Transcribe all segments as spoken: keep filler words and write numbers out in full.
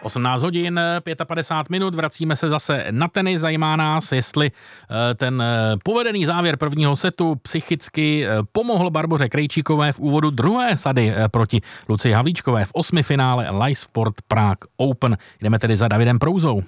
osmnáct hodin, padesát pět minut, vracíme se zase na tenis. Zajímá nás, jestli ten povedený závěr prvního setu psychicky pomohl Barboře Krejčíkové v úvodu druhé sady proti Lucii Havlíčkové v osmifinále Live Sport Prague Open. Jdeme tedy za Davidem Prouzou.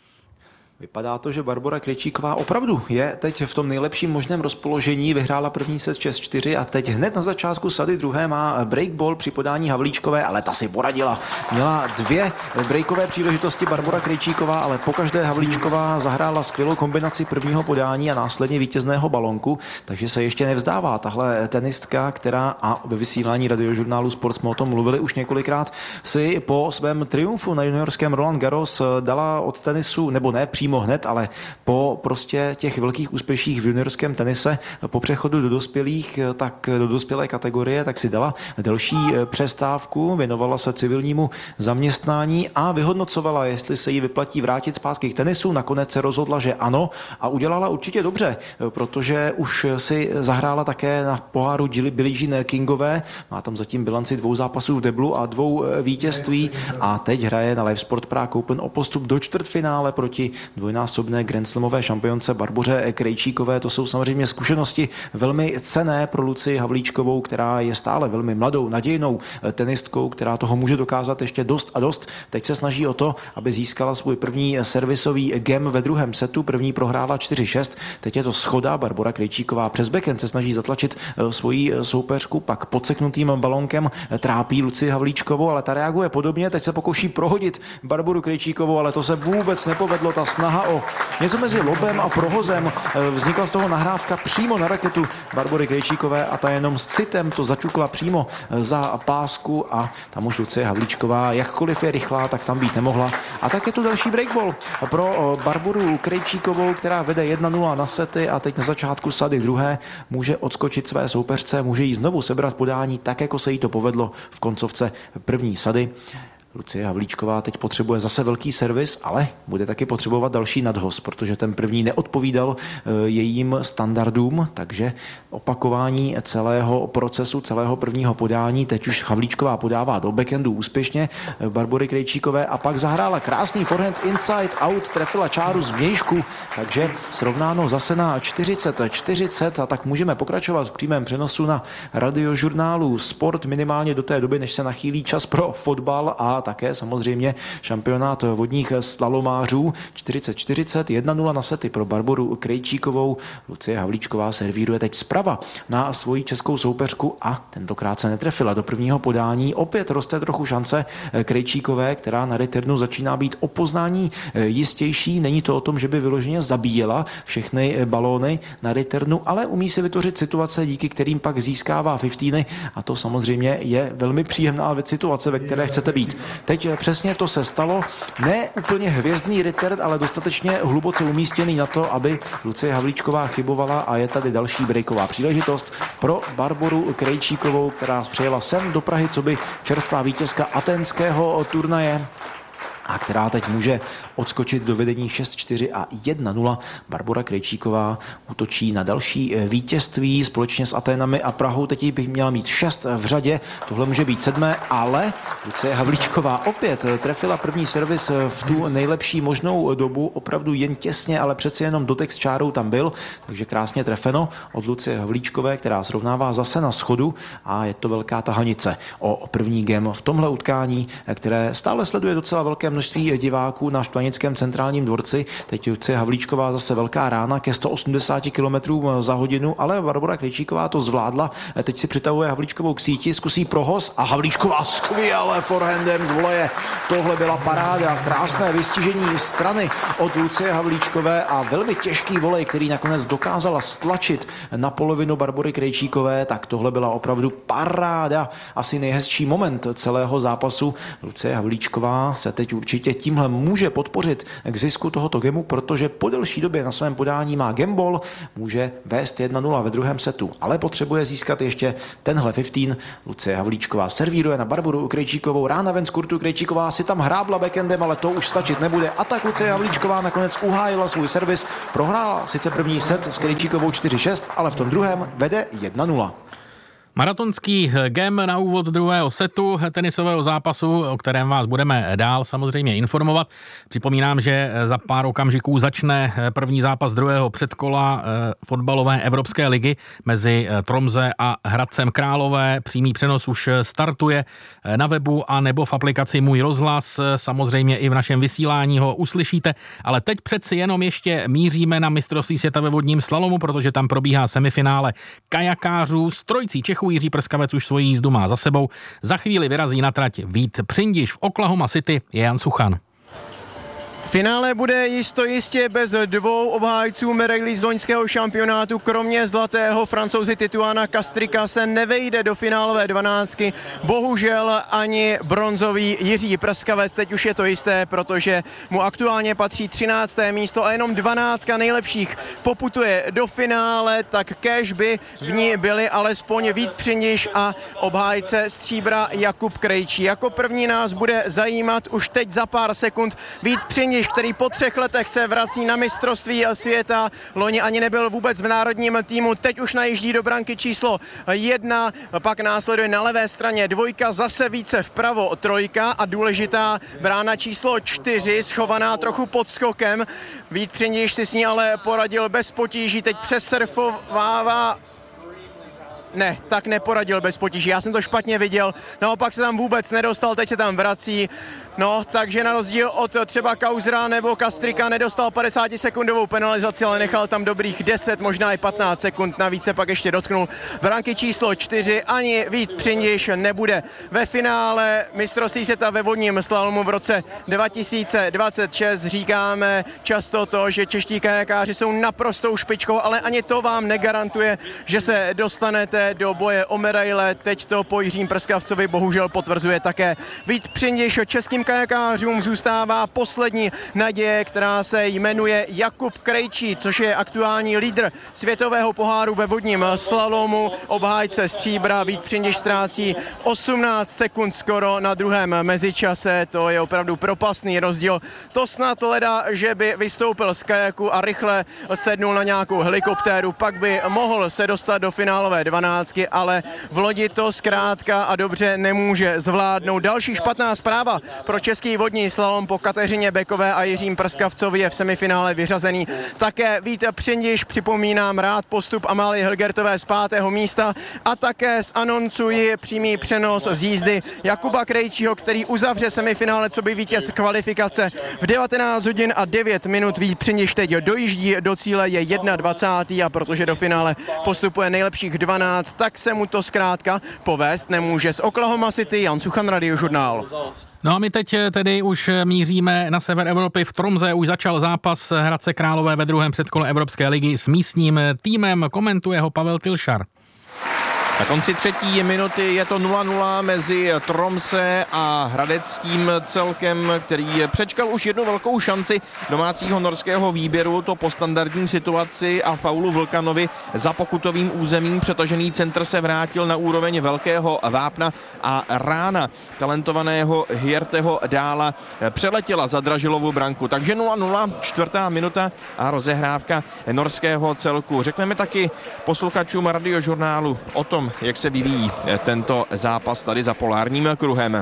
Vypadá to, že Barbora Krejčíková opravdu je teď v tom nejlepším možném rozpoložení. Vyhrála první set šest čtyři a teď hned na začátku sady druhé má breakball při podání Havlíčkové, ale ta si poradila. Měla dvě breakové příležitosti Barbora Krejčíková, ale pokaždé Havlíčková zahrála skvělou kombinaci prvního podání a následně vítězného balonku, takže se ještě nevzdává. Tahle tenistka, která, a ve vysílání radiožurnálu Sport jsme o tom mluvili už několikrát, si po svém triumfu na juniorském Roland Garros dala od tenisu, nebo ne přímo hned, ale po prostě těch velkých úspěších v juniorském tenise, po přechodu do dospělých, tak do dospělé kategorie, tak si dala delší přestávku, věnovala se civilnímu zaměstnání a vyhodnocovala, jestli se jí vyplatí vrátit zpátky k tenisu. Nakonec se rozhodla, že ano, a udělala určitě dobře, protože už si zahrála také na poháru Billie Jean Kingové, má tam zatím bilanci dvou zápasů v deblu a dvou vítězství a teď hraje na Live Sport Prague Open o postup do čtvrtfinále proti dvojnásobné Grand Slamové šampionce Barboře Krejčíkové. To jsou samozřejmě zkušenosti velmi cenné pro Lucii Havlíčkovou, která je stále velmi mladou, nadějnou tenistkou, která toho může dokázat ještě dost a dost. Teď se snaží o to, aby získala svůj první servisový game ve druhém setu. První prohrála čtyři šest. Teď je to schoda. Barbora Krejčíková přes backhand se snaží zatlačit svoji soupeřku, pak podseknutým balonkem trápí Lucii Havlíčkovou, ale ta reaguje podobně. Teď se pokouší prohodit Barboru Krejčíkovou, ale to se vůbec nepovedlo. Ta snaha o něco mezi lobem a prohozem. Vznikla z toho nahrávka přímo na raketu Barbory Krejčíkové a ta jenom s citem to začukla přímo za pásku a tam už Lucie Havlíčková, jakkoliv je rychlá, tak tam být nemohla. A tak je tu další breakball pro Barboru Krejčíkovou, která vede jedna nula na sety a teď na začátku sady druhé může odskočit své soupeřce, může jí znovu sebrat podání, tak jako se jí to povedlo v koncovce první sady. Lucie Havlíčková teď potřebuje zase velký servis, ale bude taky potřebovat další nadhoz, protože ten první neodpovídal jejím standardům, takže opakování celého procesu, celého prvního podání. Teď už Havlíčková podává do backhandu úspěšně Barbory Krejčíkové a pak zahrála krásný forehand inside out, trefila čáru z vnějšku, takže srovnáno zase na čtyřicet čtyřicet a tak můžeme pokračovat v přímém přenosu na radiožurnálu Sport minimálně do té doby, než se nachýlí čas pro fotbal a také samozřejmě šampionát vodních slalomářů. čtyřicet čtyřicet, jedna nula na sety pro Barboru Krejčíkovou. Lucie Havlíčková servíruje teď zprava na svoji českou soupeřku a tentokrát se netrefila do prvního podání. Opět roste trochu šance Krejčíkové, která na returnu začíná být o poznání jistější. Není to o tom, že by vyloženě zabíjela všechny balóny na returnu, ale umí si vytvořit situace, díky kterým pak získává fifteeny a to samozřejmě je velmi příjemná situace, ve které chcete být. Teď přesně to se stalo. Ne úplně hvězdný return, ale dostatečně hluboce umístěný na to, aby Lucie Havlíčková chybovala a je tady další breaková příležitost pro Barboru Krejčíkovou, která přijela sem do Prahy, co by čerstvá vítězka aténského turnaje a která teď může odskočit do vedení šest čtyři a jedna nula. Barbora Krejčíková útočí na další vítězství společně s Aténami a Prahou. Teď by měla mít šest v řadě. Tohle může být sedmé, ale Lucie Havlíčková opět trefila první servis v tu nejlepší možnou dobu. Opravdu jen těsně, ale přeci jenom dotek s čárou tam byl. Takže krásně trefeno od Lucie Havlíčkové, která srovnává zase na schodu a je to velká tahanice o první game v tomhle utkání, které stále sleduje docela velké množství diváků na Štvanickém centrálním dvorci. Teď Lucie Havlíčková zase velká rána ke sto osmdesáti kilometrům za hodinu, ale Barbora Krejčíková to zvládla. Teď si přitahuje Havlíčkovou k síti, zkusí prohoz a Havlíčková skvěle forehandem z voleje. Tohle byla paráda, krásné vystižení strany od Lucie Havlíčkové a velmi těžký volej, který nakonec dokázala stlačit na polovinu Barbory Krejčíkové, tak tohle byla opravdu paráda. Asi nejhezčí moment celého zápasu. Lucie Havlíčková se teď určitě tímhle může podpořit k zisku tohoto gemu, protože po delší době na svém podání má gameball, může vést jedna nula ve druhém setu, ale potřebuje získat ještě tenhle fifteen. Lucie Havlíčková servíruje na Barboru Krejčíkovou, rána ven z kurtu, Krejčíková si tam hrábla backendem, ale to už stačit nebude. A tak Lucie Havlíčková nakonec uhájila svůj servis, prohrála sice první set s Krejčíkovou čtyři šest, ale v tom druhém vede jedna nula. Maratonský gem na úvod druhého setu tenisového zápasu, o kterém vás budeme dál samozřejmě informovat. Připomínám, že za pár okamžiků začne první zápas druhého předkola fotbalové Evropské ligy mezi Tromsø a Hradcem Králové. Přímý přenos už startuje na webu a nebo v aplikaci Můj rozhlas. Samozřejmě i v našem vysílání ho uslyšíte, ale teď přeci jenom ještě míříme na mistrovství světa ve vodním slalomu, protože tam probíhá semifinále kajakářů. Strojcí Čechů Jiří Prskavec už svoji jízdu má za sebou. Za chvíli vyrazí na trať Vít Přindiš. V Oklahoma City je Jan Suchan. Finále bude jisto jistě bez dvou obhájců medailí z loňského šampionátu. Kromě zlatého Francouzi Tituana Kastrika se nevejde do finálové dvanáctky. Bohužel ani bronzový Jiří Prskavec. Teď už je to jisté, protože mu aktuálně patří třinácté místo a jenom dvanáctka nejlepších poputuje do finále, tak kéž by v ní byli alespoň Vít Přindiš a obhájce stříbra Jakub Krejčí. Jako první nás bude zajímat už teď za pár sekund Vít Přindiš, který po třech letech se vrací na mistrovství světa. Loni ani nebyl vůbec v národním týmu, teď už najíždí do branky číslo jedna, pak následuje na levé straně dvojka, zase více vpravo trojka a důležitá brána číslo čtyři, schovaná trochu pod skokem. Vít Přindiš si s ní ale poradil bez potíží, teď přesurfovává. Ne, tak neporadil bez potíží, já jsem to špatně viděl, naopak se tam vůbec nedostal, teď se tam vrací, no, takže na rozdíl od třeba Kausera nebo Kastrika nedostal padesátisekundovou penalizaci, ale nechal tam dobrých deset, možná i patnáct sekund, navíc se pak ještě dotknul branky číslo čtyři, ani Vít Přindiš nebude ve finále mistrovství světa ve vodním slalomu v roce dva tisíce dvacet šest. Říkáme často to, že čeští kajakáři jsou naprostou špičkou, ale ani to vám negarantuje, že se dostanete do boje o medaile. Teď to po Jiřím Prskavcovi bohužel potvrzuje také Vít Přindiš. Českým kajakářům zůstává poslední naděje, která se jmenuje Jakub Krejčí, což je aktuální lídr světového poháru ve vodním slalomu, obhájce stříbra. Vít Přindiš ztrácí osmnáct sekund skoro na druhém mezičase, to je opravdu propastný rozdíl. To snad leda, že by vystoupil z kajaku a rychle sednul na nějakou helikoptéru, pak by mohl se dostat do finálové dvanáctky, ale v lodi to zkrátka a dobře nemůže zvládnout. Další špatná zpráva pro český vodní slalom: po Kateřině Bekové a Jiřím Prskavcovi je v semifinále vyřazený také Vít Přindiš. Připomínám rád postup Amálie Hilgertové z pátého místa a také zanoncuji přímý přenos z jízdy Jakuba Krejčího, který uzavře semifinále co by vítěz kvalifikace v devatenáct hodin a devět minut. Vít Přindiš teď dojíždí do cíle, je dvacátý první a protože do finále postupuje nejlepších dvanáct, tak se mu to zkrátka povést nemůže. Z Oklahoma City Jan Suchan, Radiožurnál. No a my teď tedy už míříme na sever Evropy. V Tromsø už začal zápas Hradce Králové ve druhém předkole Evropské ligy s místním týmem. Komentuje ho Pavel Tilšar. Na konci třetí minuty je to nula nula mezi Tromsø a hradeckým celkem, který přečkal už jednu velkou šanci domácího norského výběru. To po standardní situaci a faulu Vlkanovi za pokutovým územím přetažený centr se vrátil na úroveň velkého vápna a rána talentovaného Hjerteho Dála přeletěla za Dražilovu branku. Takže nula nula, čtvrtá minuta a rozehrávka norského celku. Řekneme taky posluchačům Radiožurnálu o tom, jak se vyvíjí tento zápas tady za polárním kruhem.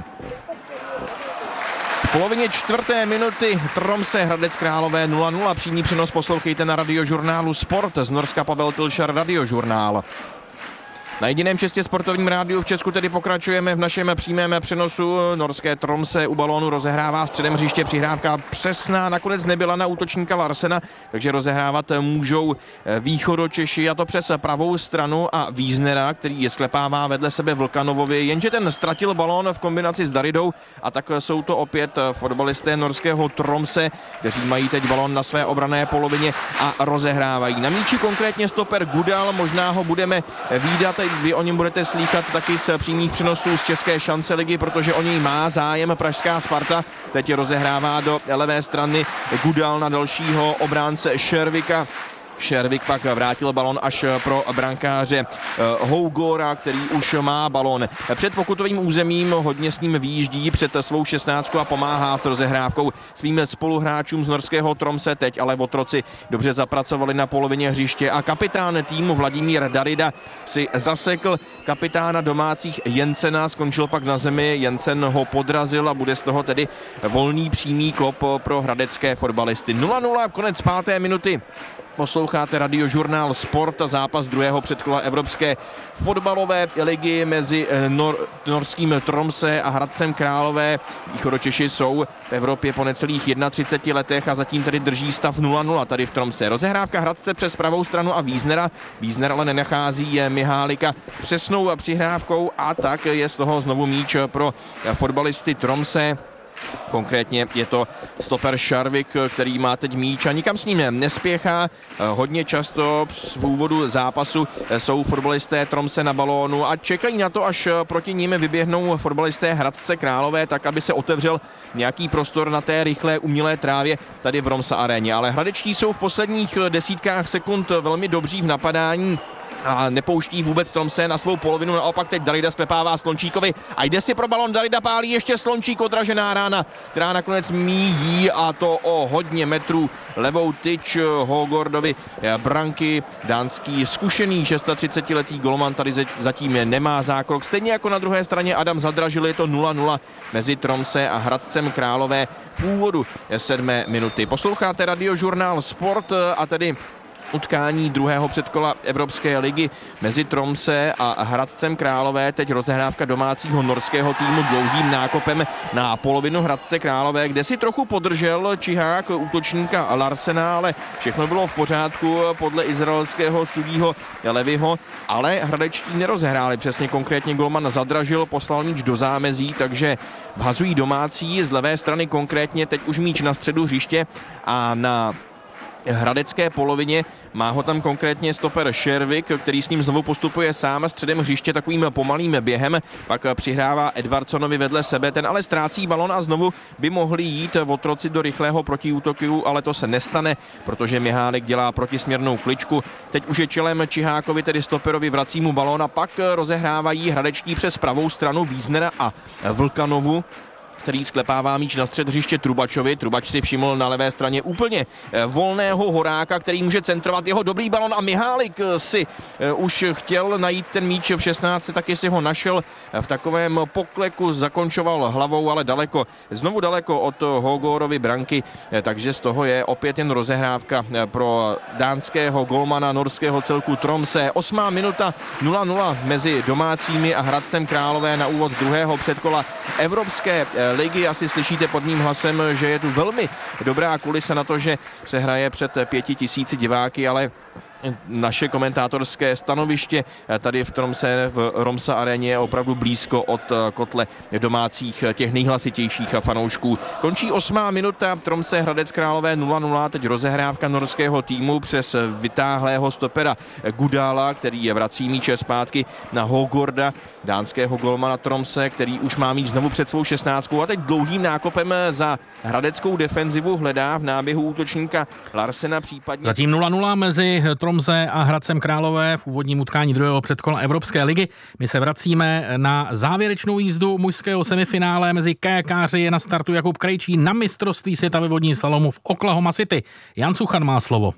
V polovině čtvrté minuty Tromsø Hradec Králové nula nula. Přímý přenos poslouchejte na Radiožurnálu Sport. Z Norska Pavel Tilšar, Radiožurnál. Na jediném čistě sportovním rádiu v Česku tedy pokračujeme v našem přímém přenosu. Norské Tromsø u balónu rozehrává středem hřiště, přihrávka přesná, nakonec nebyla na útočníka Larsena, takže rozehrávat můžou Východočeši, a to přes pravou stranu a Wiesnera, který je sklepává vedle sebe Vlkanovovi, jenže ten ztratil balón v kombinaci s Daridou a tak jsou to opět fotbalisté norského Tromsø, kteří mají teď balón na své obranné polovině a rozehrávají. Na míči konkrétně stoper Gudal, možná ho budeme vídat, vy o něm budete slýchat taky z přímých přenosů z České šance ligy, protože o něj má zájem pražská Sparta. Teď rozehrává do levé strany Gudal na dalšího obránce Šervika. Šervik pak vrátil balon až pro brankáře Hougora, který už má balon před pokutovým územím, hodně s ním vyjíždí před svou šestnáctku a pomáhá s rozehrávkou svým spoluhráčům z norského Tromse. Teď ale otroci dobře zapracovali na polovině hřiště a kapitán týmu Vladimír Darida si zasekl kapitána domácích Jensena, skončil pak na zemi, Jensen ho podrazil a bude z toho tedy volný přímý kop pro hradecké fotbalisty. nula nula, konec páté minuty. Posloucháte Radiožurnál Sport a zápas druhého předkola Evropské fotbalové ligy mezi nor- norským Tromse a Hradcem Králové. Východočeši jsou v Evropě po necelých třiceti jedna letech a zatím tedy drží stav nula nula tady v Tromse. Rozehrávka Hradce přes pravou stranu a Víznera. Vízner ale nenachází Mihálika přesnou přihrávkou a tak je z toho znovu míč pro fotbalisty Tromse. Konkrétně je to stoper Šarvik, který má teď míč a nikam s ním nespěchá. Hodně často v úvodu zápasu jsou fotbalisté Tromse na balónu a čekají na to, až proti nim vyběhnou fotbalisté Hradce Králové, tak aby se otevřel nějaký prostor na té rychlé umělé trávě tady v Romsa aréně. Ale hradečtí jsou v posledních desítkách sekund velmi dobří v napadání a nepouští vůbec Tromse na svou polovinu, naopak teď Darida sklepává Slončíkovi a jde si pro balon, Darida pálí ještě Slončík, odražená rána, která nakonec míjí a to o hodně metrů levou tyč Hogordovi branky. Dánský zkušený třicetišestiletý golman tady zatím nemá zákrok, stejně jako na druhé straně Adam Zadražil. Je to nula nula mezi Tromse a Hradcem Králové v úvodu sedmé minuty. Posloucháte Radiožurnál Sport a tedy utkání druhého předkola Evropské ligy mezi Tromse a Hradcem Králové. Teď rozehrávka domácího norského týmu dlouhým nákopem na polovinu Hradce Králové, kde si trochu podržel čihák útočníka Larsena, ale všechno bylo v pořádku podle izraelského sudího Levyho, ale hradečtí nerozehráli přesně, konkrétně golman Zadražil poslal míč do zámezí, takže vhazují domácí z levé strany, konkrétně teď už míč na středu hřiště a na hradecké polovině má ho tam konkrétně stoper Šervik, který s ním znovu postupuje sám středem hřiště takovým pomalým během, pak přihrává Edvardsonovi vedle sebe, ten ale ztrácí balon a znovu by mohli jít otroci do rychlého protiútoku, ale to se nestane, protože Mihálek dělá protisměrnou kličku. Teď už je čelem Čihákovi, tedy stoperovi, vrací mu balón a pak rozehrávají hradečtí přes pravou stranu Víznera a Vlkanovu, který sklepává míč na střed hřiště Trubačovi. Trubač si všiml na levé straně úplně volného Horáka, který může centrovat jeho dobrý balon a Mihálik si už chtěl najít ten míč v šestnácti, taky si ho našel v takovém pokleku, zakončoval hlavou, ale daleko, znovu daleko od Hogorovy branky, takže z toho je opět jen rozehrávka pro dánského golmana norského celku Tromse. Osmá minuta, nula nula mezi domácími a Hradcem Králové na úvod druhého předkola Evropské ligy. Asi slyšíte pod mým hlasem, že je tu velmi dobrá kulisa na to, že se hraje před pěti tisíci diváky, ale naše komentátorské stanoviště tady v Tromse v Romsa aréně je opravdu blízko od kotle domácích těch nejhlasitějších fanoušků. Končí osmá minuta, Tromse Hradec Králové nula nula, teď rozehrávka norského týmu přes vytáhlého stopera Gudála, který je vrací míče zpátky na Hogorda, dánského golmana Tromse, který už má míč znovu před svou šestnáctkou a teď dlouhým nákopem za hradeckou defenzivu hledá v náběhu útočníka Larsena, případně... Zatím nula nula mezi Tromse a Hradcem Králové v úvodním utkání druhého předkola Evropské ligy. My se vracíme na závěrečnou jízdu mužského semifinále mezi kajakáři. Je na startu Jakub Krejčí na mistrovství světa ve vodním slalomu v Oklahoma City. Jan Suchan má slovo.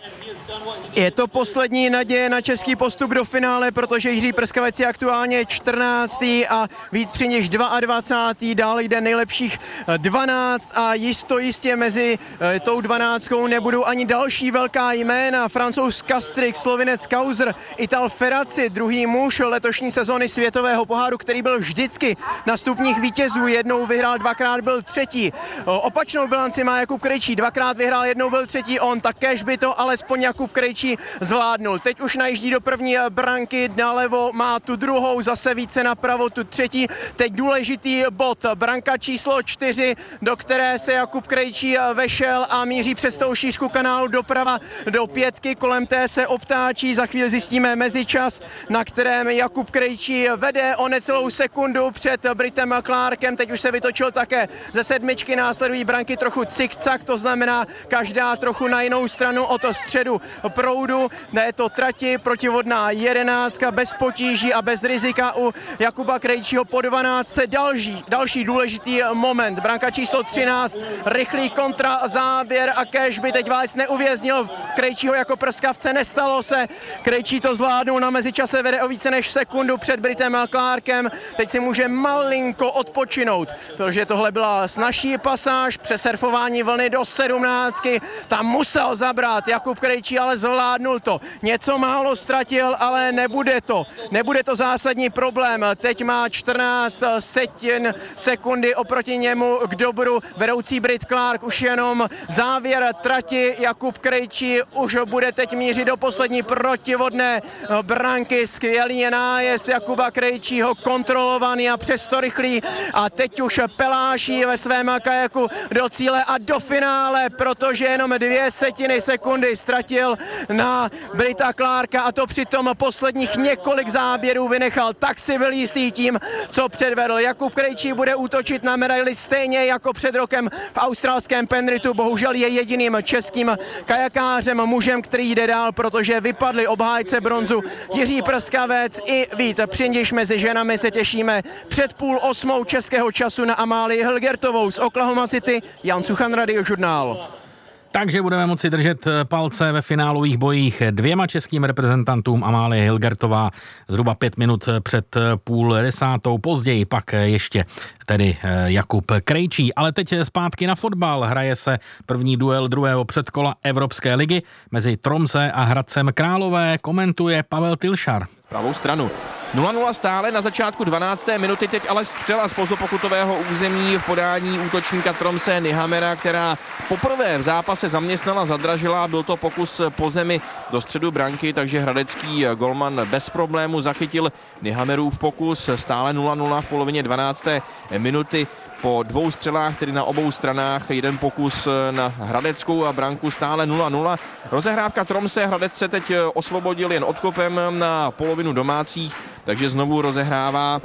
Je to poslední naděje na český postup do finále, protože Jiří Prskavec je aktuálně čtrnáctý a Vít Přiněš dvacátý druhý Dál jde nejlepších dvanáct a jisto jistě mezi tou dvanáctkou nebudou ani další velká jména. Francouz Kastrik, Slovinec Kauser, Ital Ferraci, druhý muž letošní sezóny světového poháru, který byl vždycky na stupních vítězů. Jednou vyhrál, dvakrát byl třetí. Opačnou bilanci má Jakub Krejčí, dvakrát vyhrál, jednou byl třetí on, takéž by to alespoň Jakub Krejčí zvládnul. Teď už najíždí do první branky, nalevo má tu druhou, zase více napravo tu třetí. Teď důležitý bod, branka číslo čtyři, do které se Jakub Krejčí vešel a míří přes tou šířku kanálu doprava do pětky, kolem té se obtáčí, za chvíli zjistíme mezičas, na kterém Jakub Krejčí vede o necelou sekundu před Britem Clarkem, teď už se vytočil také ze sedmičky, následují branky trochu cikcak, to znamená každá trochu na jinou stranu od středu pro proudu, ne to trati, protivodná jedenáctka bez potíží a bez rizika u Jakuba Krejčího po dvanácté. Další, další důležitý moment. Branka číslo třináct, rychlý kontra záběr a kéž by teď Válec neuvěznil Krejčího jako prskavce, nestalo se. Krejčí to zvládnul, na mezičase vede o více než sekundu před Britem Clarkem. Teď si může malinko odpočinout, protože tohle byla snazší pasáž, přesurfování vlny do sedmnáctky, tam musel zabrat Jakub Krejčí, ale zvládnul to. Něco málo ztratil, ale nebude to. Nebude to zásadní problém. Teď má čtrnáct setin sekundy oproti němu k dobru vedoucí Brit Clark. Už jenom závěr trati. Jakub Krejčí už bude teď mířit do poslední protivodné branky. Skvělý je nájezd Jakuba Krejčího, kontrolovaný a přesto rychlý. A teď už peláší ve svém kajaku do cíle a do finále, protože jenom dvě setiny sekundy ztratil na Brita Clarka a to přitom posledních několik záběrů vynechal. Tak si byl jistý tím, co předvedl. Jakub Krejčí bude útočit na medaili stejně jako před rokem v australském Penritu. Bohužel je jediným českým kajakářem, mužem, který jde dál, protože vypadli obhájce bronzu Jiří Prskavec i Vít Přindiš. Mezi ženami se těšíme před půl osmou českého času na Amálii Hilgertovou z Oklahoma City. Jan Suchan, Radiožurnál. Takže budeme moci držet palce ve finálových bojích dvěma českým reprezentantům. Amálie Hilgertová zhruba pět minut před půl desátou, později pak ještě tedy Jakub Krejčí. Ale teď zpátky na fotbal. Hraje se první duel druhého předkola Evropské ligy mezi Tromsø a Hradcem Králové. Komentuje Pavel Tilšar. Pravou stranu. nula nula stále na začátku dvanácté minuty, teď ale střela z pozopokutového území v podání útočníka Tromsø Nyhamera, která poprvé v zápase zaměstnala, zadražila, byl to pokus po zemi do středu branky, takže hradecký golman bez problému zachytil Nyhamerův pokus, stále nula nula v polovině dvanácté minuty. Po dvou střelách, tedy na obou stranách, jeden pokus na hradeckou a branku, stále nula nula. Rozehrávka Tromsø, Hradec se teď osvobodil jen odkopem na polovinu domácích, takže znovu rozehrává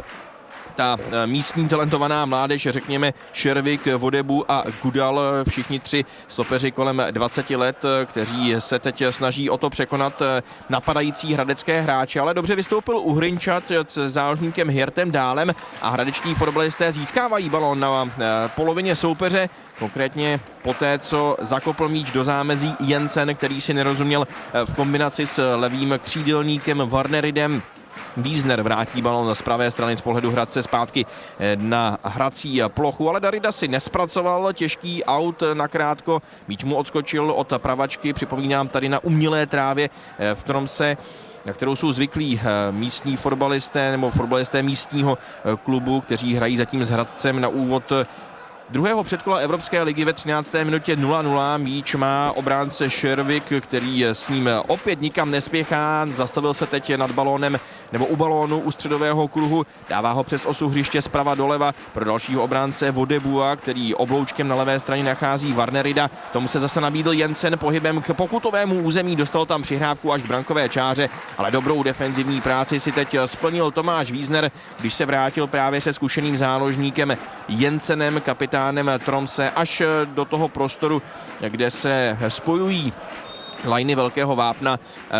ta místní talentovaná mládež, řekněme Šervik, Vodebu a Gudal, všichni tři stopeři kolem dvaceti let, kteří se teď snaží o to překonat napadající hradecké hráče, ale dobře vystoupil Uhrinčat s záložníkem Hirtem Dálem a hradečtí fotbalisté získávají balón na polovině soupeře, konkrétně poté, co zakopl míč do zámezí Jensen, který si nerozuměl v kombinaci s levým křídelníkem Warneridem. Wiesner vrátí balon z pravé strany z pohledu Hradce zpátky na hrací plochu, ale Darida si nespracoval, těžký aut nakrátko, míč mu odskočil od pravačky, připomínám tady na umělé trávě v Tromsø, na kterou jsou zvyklí místní fotbalisté nebo fotbalisté místního klubu, kteří hrají zatím s Hradcem na úvod druhého předkola Evropské ligy ve třinácté minutě nula nula. Míč má obránce Šervik, který s ním opět nikam nespěchá. Zastavil se teď nad balónem nebo u balónu u středového kruhu. Dává ho přes osu hřiště zprava doleva pro dalšího obránce Vodebua, který obloučkem na levé straně nachází Warnerida. Tomu se zase nabídl Jensen pohybem k pokutovému území. Dostal tam přihrávku až k brankové čáře, ale dobrou defenzivní práci si teď splnil Tomáš Wiesner, když se vrátil právě se zkušeným záložníkem Jensenem, kapitán Tromsø, až do toho prostoru, kde se spojují lajny Velkého vápna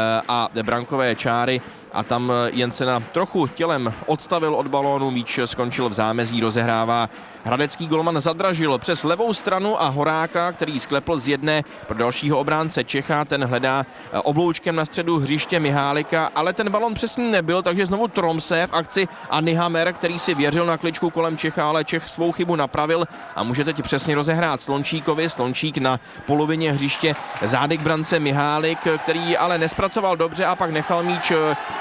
a brankové čáry. A tam Jensena trochu tělem odstavil od balónu, míč skončil v zámezí, rozehrává hradecký golman Zadražil přes levou stranu a Horáka, který sklepl z jedné pro dalšího obránce Čecha, ten hledá obloučkem na středu hřiště Mihálika, ale ten balon přesný nebyl, takže znovu Tromsø v akci a Nyhamer, který si věřil na kličku kolem Čecha, ale Čech svou chybu napravil a může teď přesně rozehrát Slončíkovi, Slončík na polovině hřiště, zádek brance Mihálik, který ale nespracoval dobře a pak nechal míč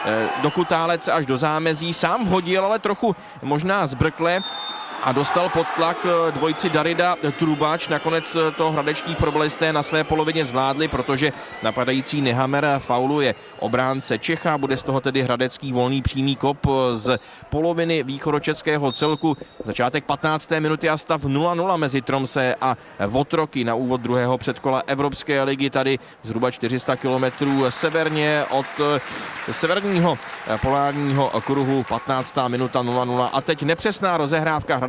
do kutálec až do zámezí, sám vhodil, ale trochu možná zbrkle a dostal pod tlak dvojici Darida Trubač. Nakonec to hradeční fotbalisté na své polovině zvládli, protože napadající Nyhamer fauluje obránce Čecha. Bude z toho tedy hradecký volný přímý kop z poloviny východočeského celku. Začátek patnácté minuty a stav nula nula mezi Tromsø a Votroky na úvod druhého předkola Evropské ligy. Tady zhruba čtyři sta kilometrů severně od severního polárního kruhu. patnáctá minuta nula nula a teď nepřesná rozehrávka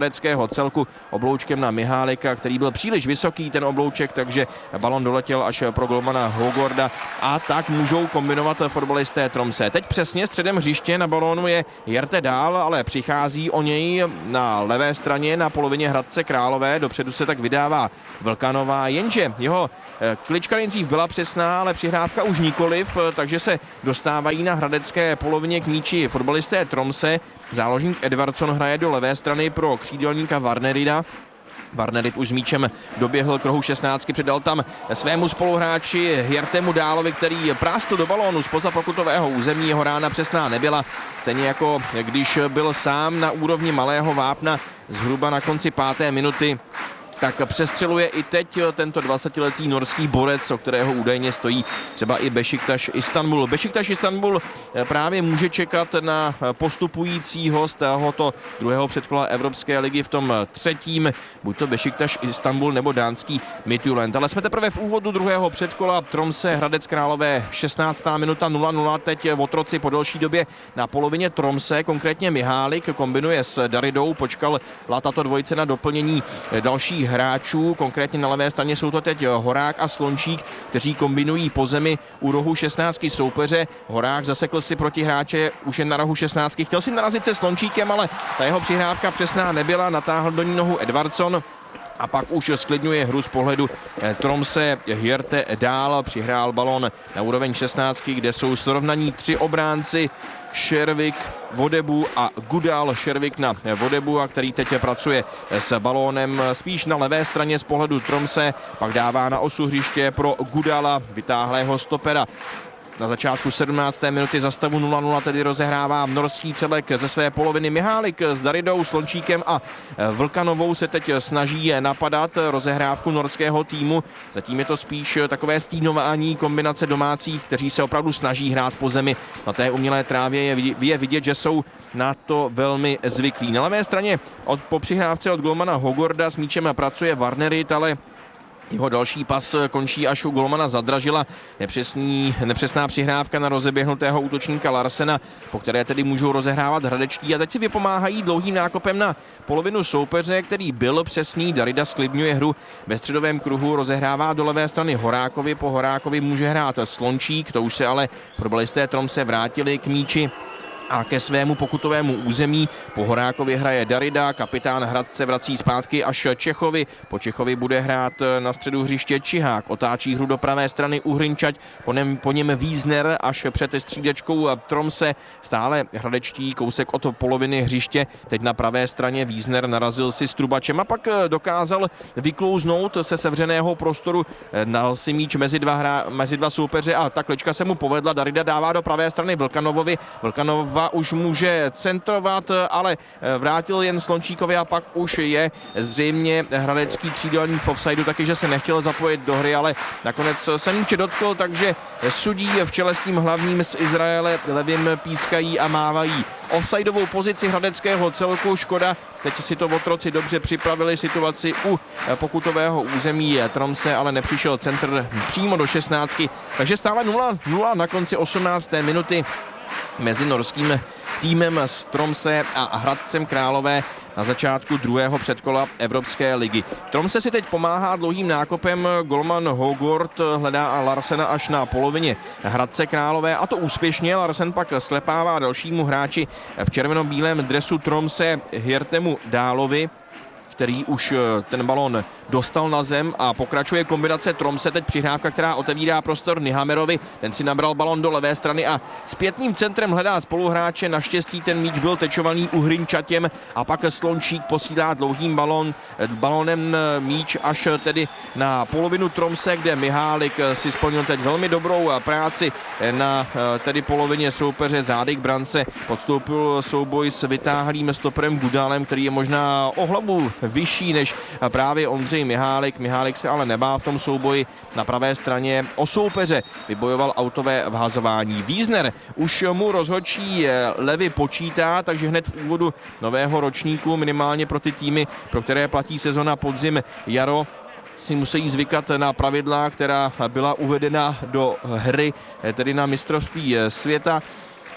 hradeckého celku obloučkem na Mihálika, který byl příliš vysoký ten oblouček, takže balon doletěl až pro golmana Hogorda a tak můžou kombinovat fotbalisté Tromsø. Teď přesně středem hřiště na balónu je Jerte Dál, ale přichází o něj na levé straně na polovině Hradce Králové, dopředu se tak vydává Vlkanová, jenže jeho klička nejdřív byla přesná, ale přihrávka už nikoliv, takže se dostávají na hradecké polovině k míči fotbalisté Tromsø. Záložník Edvardsson hraje do levé strany pro křídelníka Varnerida. Varnerit už s míčem doběhl k rohu šestnáctky, předal tam svému spoluhráči Jertemu Dálovi, který práskl do balónu zpoza pokutového území, jeho rána přesná nebyla, stejně jako když byl sám na úrovni malého vápna zhruba na konci páté minuty. Tak přestřeluje i teď tento dvacetiletý norský borec, o kterého údajně stojí třeba i Beşiktaş Istanbul. Beşiktaş Istanbul právě může čekat na postupujícího z tohoto druhého předkola Evropské ligy v tom třetím, buď to Beşiktaş Istanbul nebo dánský Midtjylland. Ale jsme teprve v úvodu druhého předkola. Tromsø Hradec Králové, šestnáctá minuta, nula nula, teď otroci po delší době na polovině Tromsø, konkrétně Mihálik kombinuje s Daridou, počkal tato dvojice na doplnění dalších hráčů, konkrétně na levé straně jsou to teď Horák a Slončík, kteří kombinují po zemi u rohu šestnáctky soupeře. Horák zasekl si proti hráče už jen na rohu šestnáctky, chtěl si narazit se Slončíkem, ale ta jeho přihrávka přesná nebyla, natáhl do ní nohu Edvardsson. A pak už sklidňuje hru z pohledu Tromsø. Jerte Dál přihrál balon na úroveň šestnáctky, kde jsou srovnaní tři obránci. Šervik, Vodebu a Gudal. Šervik na Vodebu, a který teď pracuje s balónem spíš na levé straně z pohledu Tromsø. Pak dává na osu hřiště pro Gudala, vytáhlého stopera. Na začátku sedmnácté minuty za stavu nula nula tedy rozehrává norský celek ze své poloviny. Mihálik s Daridou, Slončíkem a Vlkanovou se teď snaží napadat rozehrávku norského týmu. Zatím je to spíš takové stínování kombinace domácích, kteří se opravdu snaží hrát po zemi. Na té umělé trávě je, je vidět, že jsou na to velmi zvyklí. Na levé straně od, po přihrávce od golmana Hogorda s míčem pracuje Varnerit, ale jeho další pas končí až u golmana Zadražila. Nepřesný, nepřesná přihrávka na rozeběhnutého útočníka Larsena, po které tedy můžou rozehrávat hradečtí. A teď si vypomáhají dlouhým nákopem na polovinu soupeře, který byl přesný. Darida sklidňuje hru ve středovém kruhu, rozehrává do levé strany Horákovi. Po Horákovi může hrát Slončík, to už se ale fotbalisté Tromsø vrátili k míči a ke svému pokutovému území. Po Horákovi hraje Darida, kapitán Hradce vrací zpátky až Čechovi. Po Čechovi bude hrát na středu hřiště Čihák, otáčí hru do pravé strany Uhrinčať, po něm, po něm Wiesner až před střídačkou Tromsø. Stále hradečtí, kousek od poloviny hřiště, teď na pravé straně Wiesner narazil si s trubačem a pak dokázal vyklouznout se sevřeného prostoru, dal si míč mezi dva, hra, mezi dva soupeře a ta klička se mu povedla. Darida dává do pravé strany Vlkanovovi, Vlkanova už může centrovat, ale vrátil jen Slončíkovi a pak už je zřejmě hradecký křídelník v offsideu, taky že se nechtěl zapojit do hry, ale nakonec se míče dotkl, takže sudí v čele s tím hlavním z Izraele levým pískají a mávají offsideovou pozici hradeckého celku. Škoda, teď si to otroci dobře připravili situaci u pokutového území Tromsø, ale nepřišel centr přímo do šestnáctky, takže stále nula nula na konci osmnácté minuty mezi norským týmem z Tromsø a Hradcem Králové na začátku druhého předkola Evropské ligy. Tromsø si teď pomáhá dlouhým nákopem, golman Hogord hledá Larsena až na polovině Hradce Králové, a to úspěšně. Larsen pak slepává dalšímu hráči v červeno-bílém dresu Tromsø, Jertemu Dálovi, který už ten balón dostal na zem, a pokračuje kombinace Tromsø, teď přihrávka, která otevírá prostor Nyhamerovi, ten si nabral balón do levé strany a zpětným centrem hledá spoluhráče, naštěstí ten míč byl tečovaný Uhrinčatěm a pak Slončík posílá dlouhým balón, balónem míč až tedy na polovinu Tromsø, kde Mihálik si splnil teď velmi dobrou práci na tedy polovině soupeře zády k brance, podstoupil souboj s vytáhlým stoperem Gudálem, který je možná o hlavu vyšší než právě Ondřej Mihálik. Mihálik se ale nebá v tom souboji, na pravé straně o soupeře vybojoval autové vhazování. Wiesner už mu rozhodčí levy počítá, takže hned v úvodu nového ročníku, minimálně pro ty týmy, pro které platí sezona podzim jaro, si musí zvykat na pravidla, která byla uvedena do hry, tedy na mistrovství světa.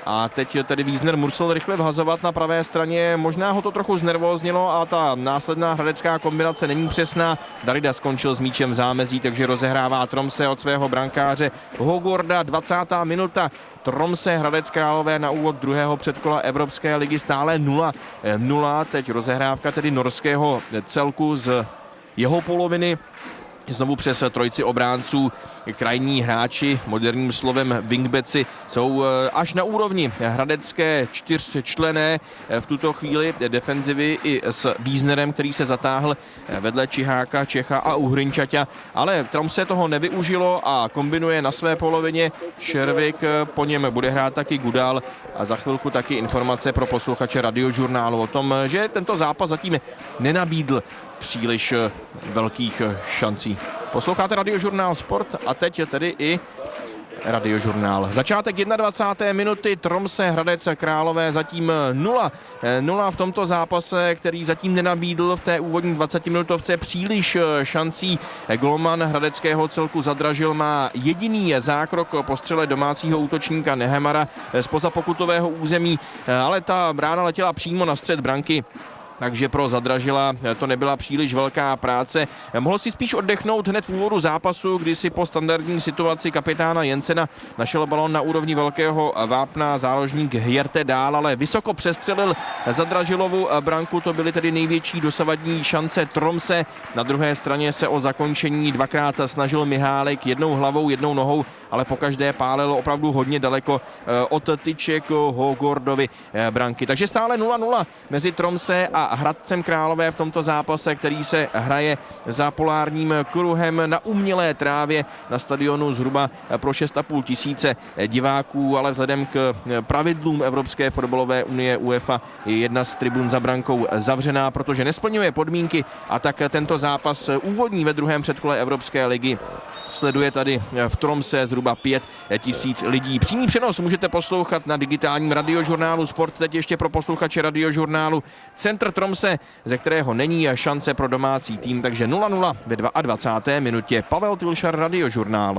A teď tedy Wiesner musel rychle vhazovat na pravé straně, možná ho to trochu znervóznilo a ta následná hradecká kombinace není přesná. Darida skončil s míčem v zámezí, takže rozehrává Tromsø od svého brankáře Hogorda, dvacátá minuta. Tromsø Hradec Králové na úvod druhého předkola Evropské ligy stále nula nula. Teď rozehrávka tedy norského celku z jeho poloviny. Znovu přes trojici obránců krajní hráči, moderním slovem wingbacki, jsou až na úrovni hradecké čtyřčlenné v tuto chvíli defenzivy i s Wiesnerem, který se zatáhl vedle Čiháka, Čecha a Uhrinčaťa, ale Tromsø toho nevyužilo a kombinuje na své polovině Šervik, po něm bude hrát taky Gudal a za chvilku taky informace pro posluchače Radiožurnálu o tom, že tento zápas zatím nenabídl příliš velkých šancí. Posloucháte Radiožurnál Sport a teď je tedy i Radiožurnál. Začátek dvacáté první minuty, Tromsø Hradec Králové zatím nula nula v tomto zápase, který zatím nenabídl v té úvodní dvacetiminutovce příliš šancí. Golman hradeckého celku Zadražil má jediný zákrok po střele domácího útočníka Nehemara zpoza pokutového území, ale ta brána letěla přímo na střed branky. Takže pro Zadražila to nebyla příliš velká práce. Mohl si spíš oddechnout hned v úvodu zápasu, kdy si po standardní situaci kapitána Jensena našel balon na úrovni velkého vápna záložník Hjerte dál, ale vysoko přestřelil Zadražilovu branku. To byly tedy největší dosavadní šance Tromsø. Na druhé straně se o zakončení dvakrát snažil Mihálek, jednou hlavou, jednou nohou, ale pokaždé pálil opravdu hodně daleko od tyček Hogordovy branky. Takže stále nula nula mezi Tromsø a Hradcem Králové v tomto zápase, který se hraje za polárním kruhem na umělé trávě na stadionu zhruba pro šest a půl tisíce diváků, ale vzhledem k pravidlům Evropské fotbalové unie UEFA je jedna z tribun za brankou zavřená, protože nesplňuje podmínky, a tak tento zápas úvodní ve druhém předkole Evropské ligy sleduje tady v Tromsø zhruba pět tisíc lidí. Přímý přenos můžete poslouchat na digitálním Radiožurnálu Sport, teď ještě pro posluchače Radiožurnálu centr Tromsø, ze kterého není šance pro domácí tým, takže nula nula ve dvacáté druhé minutě. Pavel Tilšar, Radiožurnál.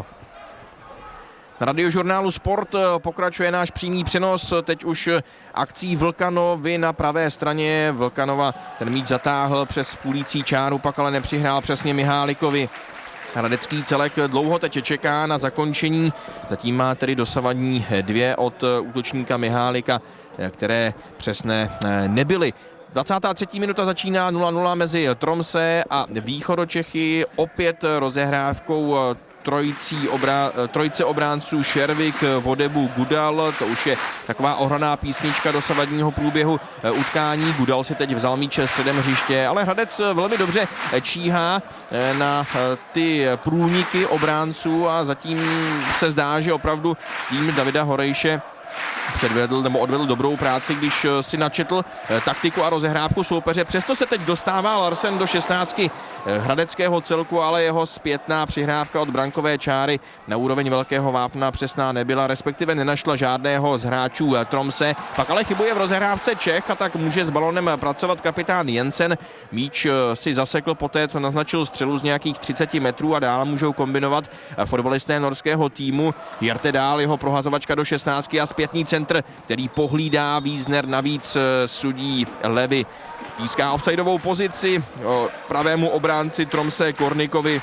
Na Radiožurnálu Sport pokračuje náš přímý přenos, teď už akcí Vlkanovi na pravé straně. Vlkanova ten míč zatáhl přes půlící čáru, pak ale nepřihrál přesně Mihálikovi. Hradecký celek dlouho teď čeká na zakončení, zatím má tedy dosavadní dvě od útočníka Mihálika, které přesné nebyly. dvacátá třetí minuta začíná nula nula mezi Tromsø a Východočechy, opět rozehrávkou trojicí obrá, trojice obránců Šervik, Vodebu, Gudal. To už je taková ohraná písnička dosavadního průběhu utkání. Gudal si teď vzal míče středem hřiště, ale Hradec velmi dobře číhá na ty průniky obránců a zatím se zdá, že opravdu tým Davida Horejše předvedl nebo odvedl dobrou práci, když si načetl taktiku a rozehrávku soupeře. Přesto se teď dostává Larsen do šestnáctky hradeckého celku, ale jeho zpětná přihrávka od brankové čáry na úroveň velkého vápna přesná nebyla, respektive nenašla žádného z hráčů Tromsø. Pak ale chybuje v rozehrávce Čech a tak může s balonem pracovat kapitán Jensen. Míč si zasekl poté, co naznačil střelu z nějakých třicet metrů a dál můžou kombinovat fotbalisté norského týmu. Hjerte dál, jeho prohazovačka do šestnáctky a zpětný centr, který pohlídá Wiesner, navíc sudí Levy. Píská offsideovou pozici pravému obránci Tromsø Kornikovi,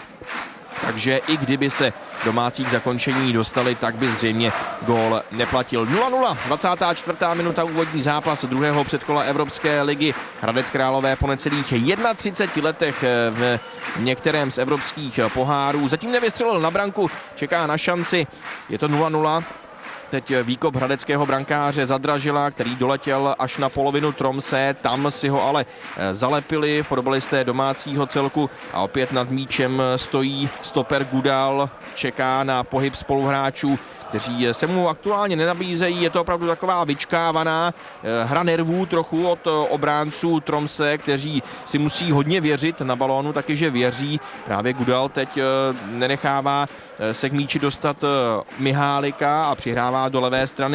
takže i kdyby se domácí k zakončení dostali, tak by zřejmě gól neplatil. nula nula, dvacátá čtvrtá minuta, úvodní zápas druhého předkola Evropské ligy. Hradec Králové po necelých třiceti jedné letech v některém z evropských pohárů zatím nevystřelil na branku, čeká na šanci, je to nula nula. Teď výkop hradeckého brankáře Zadražila, který doletěl až na polovinu Tromsø, tam si ho ale zalepili fotbalisté domácího celku a opět nad míčem stojí stoper Gudal, čeká na pohyb spoluhráčů, kteří se mu aktuálně nenabízejí. Je to opravdu taková vyčkávaná hra nervů trochu od obránců Tromsø, kteří si musí hodně věřit na balónu, taky že věří. Právě Gudal teď nenechává se k míči dostat Mihálika a přihrává do levé strany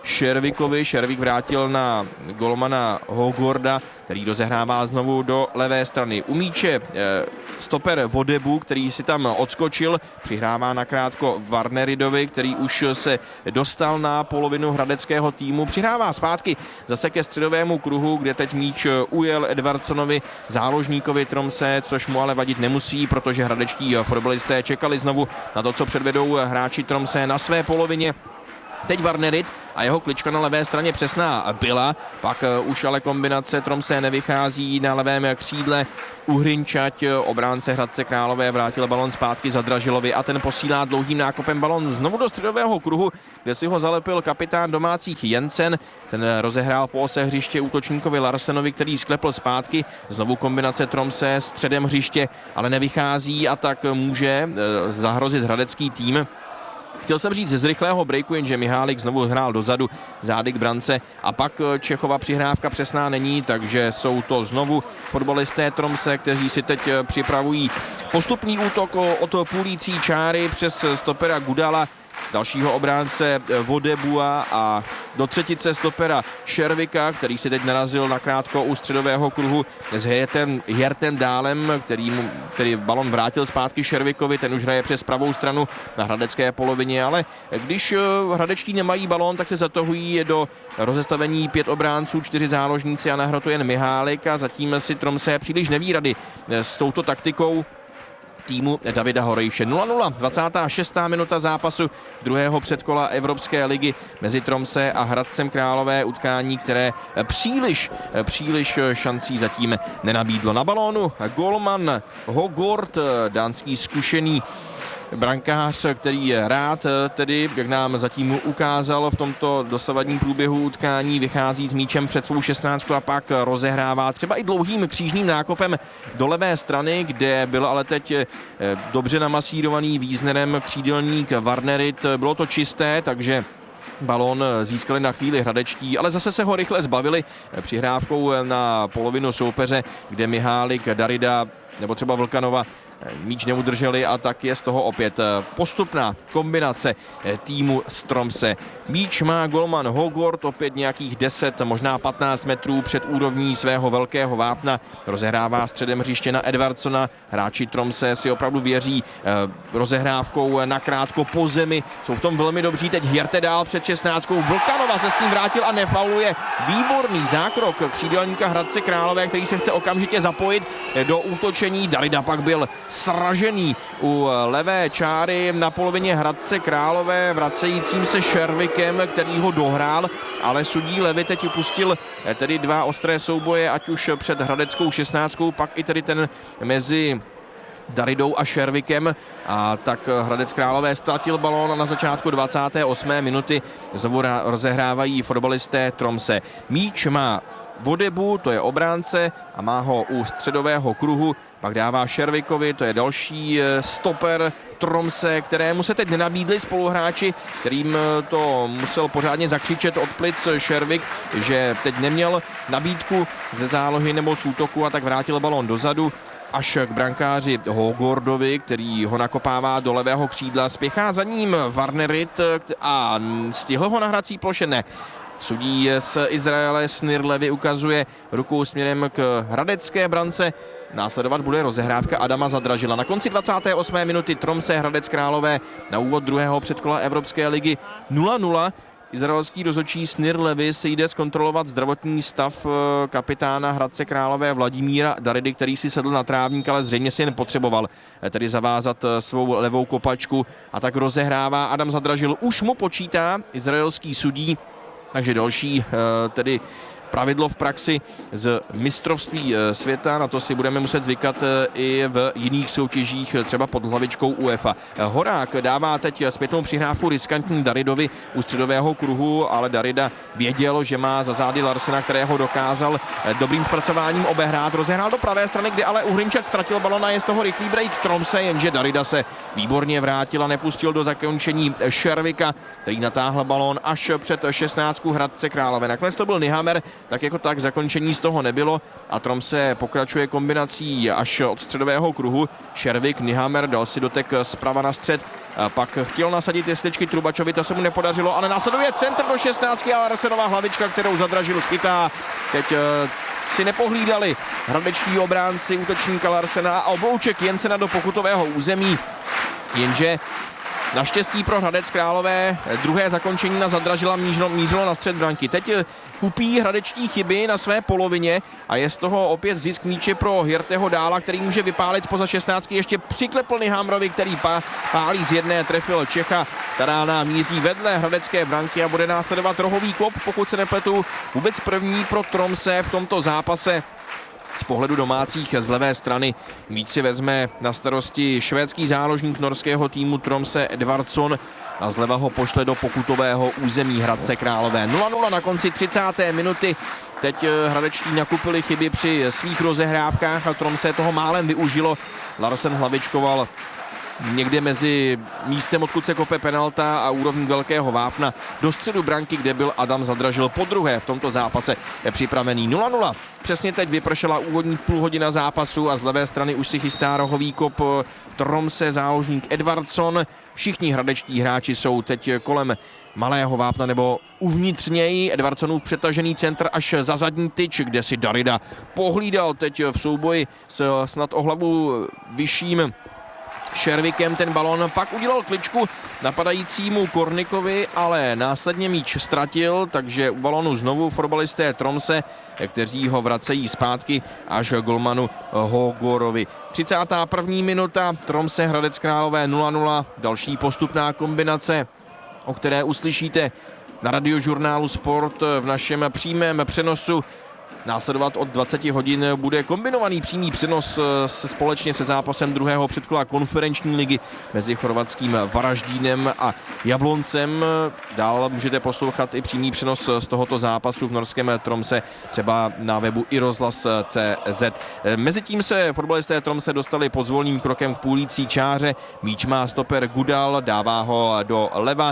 Šervikovi. Šervik vrátil na golmana Hogorda, který rozehrává znovu do levé strany. U míče stoper Vodebu, který si tam odskočil, přihrává nakrátko Varneridovi, který už se dostal na polovinu hradeckého týmu. Přihrává zpátky zase ke středovému kruhu, kde teď míč ujel Edvardsonovi, záložníkovi Tromsø, což mu ale vadit nemusí, protože hradečtí fotbalisté čekali znovu na to, co předvedou hráči Tromsø na své polovině. Teď Varnerid a jeho klička na levé straně přesná byla, pak už ale kombinace Tromsø nevychází na levém křídle. Uhrinčať, obránce Hradce Králové, vrátil balon zpátky Zadražilovi a ten posílá dlouhým nákopem balon znovu do středového kruhu, kde si ho zalepil kapitán domácích Jensen. Ten rozehrál po ose hřiště útočníkovi Larsenovi, který sklepl zpátky. Znovu kombinace Tromsø středem hřiště, ale nevychází a tak může zahrozit hradecký tým. Chtěl jsem říct z rychlého breaku, jenže Mihálik znovu hrál dozadu, zády k brance a pak Čechova přihrávka přesná není, takže jsou to znovu fotbalisté Tromsø, kteří si teď připravují postupný útok od půlící čáry přes stopera Gudala, dalšího obránce Vodebua a do třetice stopera Šervika, který si teď narazil nakrátko u středového kruhu s Hjertem, Hjertem Dálem, který, mu, který balon vrátil zpátky Šervikovi, ten už hraje přes pravou stranu na hradecké polovině, ale když hradečtí nemají balon, tak se zatahují do rozestavení pět obránců, čtyři záložníci a na hrotu jen Mihálik a zatím si Tromsø příliš neví rady s touto taktikou týmu Davida Horejše. nula nula, dvacátá šestá minuta zápasu druhého předkola Evropské ligy mezi Tromsø a Hradcem Králové, utkání, které příliš, příliš šancí zatím nenabídlo. Na balónu golman Hogord, dánský zkušený brankář, který je rád, tedy, jak nám zatím ukázal v tomto dosavadním průběhu utkání, vychází s míčem před svou šestnáctku a pak rozehrává třeba i dlouhým křížným nákopem do levé strany, kde byl ale teď dobře namasírovaný Wiesnerem křídelník Varnerid. Bylo to čisté, takže balón získali na chvíli hradečtí, ale zase se ho rychle zbavili přihrávkou na polovinu soupeře, kde Mihálik, Darida nebo třeba Vlkanova míč neudrželi a tak je z toho opět postupná kombinace týmu z Tromsø. Míč má golman Hogord, opět nějakých deset, možná patnáct metrů před úrovní svého velkého vápna. Rozehrává středem hřiště na Edvardsona. Hráči Tromsø si opravdu věří rozehrávkou nakrátko po zemi. Jsou v tom velmi dobří. Teď Hjerte dál před šestnáctkou. Vlkanova se s ním vrátil a nefauluje. Výborný zákrok křídelníka Hradce Králové, který se chce okamžitě zapojit do útočení. Darida pak byl sražený u levé čáry na polovině Hradce Králové vracejícím se Šervikem, který ho dohrál, ale sudí Levy teď upustil tedy dva ostré souboje, ať už před hradeckou šestnáctkou, pak i tedy ten mezi Daridou a Šervikem, a tak Hradec Králové ztratil balón na začátku dvacáté osmé minuty. Znovu rozehrávají fotbalisté Tromsø. Míč má Vodebu, to je obránce a má ho u středového kruhu, pak dává Šervikovi, to je další stoper Tromsø, kterému se teď nenabídli spoluhráči, kterým to musel pořádně zakřičet od plic Šervik, že teď neměl nabídku ze zálohy nebo z útoku a tak vrátil balón dozadu až k brankáři Hogordovi, který ho nakopává do levého křídla. Spěchá za ním Varnerid a stihl ho na hrací ploše, ne. Sudí z Izraele Snir Levy ukazuje rukou směrem k hradecké brance. Následovat bude rozehrávka Adama Zadražila. Na konci dvacáté osmé minuty Tromsø Hradec Králové na úvod druhého předkola Evropské ligy nula nula. Izraelský rozhodčí Snir Levy se jde zkontrolovat zdravotní stav kapitána Hradce Králové Vladimíra Daridy, který si sedl na trávník, ale zřejmě si jen potřeboval tedy zavázat svou levou kopačku a tak rozehrává Adam Zadražil. Už mu počítá izraelský sudí, takže další tedy pravidlo v praxi z mistrovství světa, na to si budeme muset zvykat i v jiných soutěžích, třeba pod hlavičkou UEFA. Horák dává teď zpětnou přihrávku riskantní Daridovi u středového kruhu, ale Darida věděl, že má za zády Larsena, kterého dokázal dobrým zpracováním obehrát. Rozehrál do pravé strany, kdy ale Uhrinčat ztratil balon a je z toho rychlý break Tromsø, jenže Darida se výborně vrátil a nepustil do zakončení Šervika, který natáhl balon až před šestnáctku Hradce Králové. Nakonec to byl Nyhammer, tak jako tak zakončení z toho nebylo a Tromsø pokračuje kombinací až od středového kruhu. Šervik, Nyhammer dal si dotek zprava na střed, a pak chtěl nasadit jesličky Trubačovi, to se mu nepodařilo, ale následuje centr do šestnáctky a Larsenová hlavička, kterou zadražil, chytá. Teď si nepohlídali hradečtí obránci útočníka Larsena a oblouček Jensena do pokutového území, jenže naštěstí pro Hradec Králové druhé zakončení na zadražila mířilo, mířilo na střed branky. Teď kupí hradečtí chyby na své polovině a je z toho opět zisk míče pro Hirteho Dála, který může vypálit spoza šestnáctky. Ještě přiklepl Nyhammerovi, který pá, pálí z jedné, trefil Čecha. Ta rána míří vedle hradecké branky a bude následovat rohový klop, pokud se nepletu. Vůbec první pro Tromsø v tomto zápase. Z pohledu domácích z levé strany míč si vezme na starosti švédský záložník norského týmu Tromsø Edvardsson a zleva ho pošle do pokutového území Hradce Králové. nula nula na konci třicáté minuty. Teď hradečtí nakupili chyby při svých rozehrávkách a Tromsø toho málem využilo. Larsen hlavičkoval někde mezi místem, odkud se kope penalta, a úrovní velkého vápna do středu branky, kde byl Adam Zadražil podruhé v tomto zápase připravený. nula nula. Přesně teď vypršela úvodní půl hodina zápasu a z levé strany už si chystá rohový kop Tromsø záložník Edvardsson. Všichni hradečtí hráči jsou teď kolem malého vápna nebo uvnitř něj. Edvardssonův přetažený centr až za zadní tyč, kde si Darida pohlídal teď v souboji s snad o hlavu vyšším Šervikem ten balon, pak udělal kličku napadajícímu Kornikovi, ale následně míč ztratil, takže u balonu znovu fotbalisté Tromsø, kteří ho vracejí zpátky až golmanu Hogorovi. třicátá první minuta, Tromsø Hradec Králové nula nula, další postupná kombinace, o které uslyšíte na Radiožurnálu Sport v našem přímém přenosu. Následovat od dvaceti hodin bude kombinovaný přímý přenos se společně se zápasem druhého předkola konferenční ligy mezi chorvatským Varaždínem a Jabloncem. Dál můžete poslouchat i přímý přenos z tohoto zápasu v norském Tromsø, třeba na webu i rozhlas tečka cé zet. Mezitím se fotbalisté Tromsø dostali pozvolným krokem k půlící čáře. Míč má stoper Gudal, dává ho do leva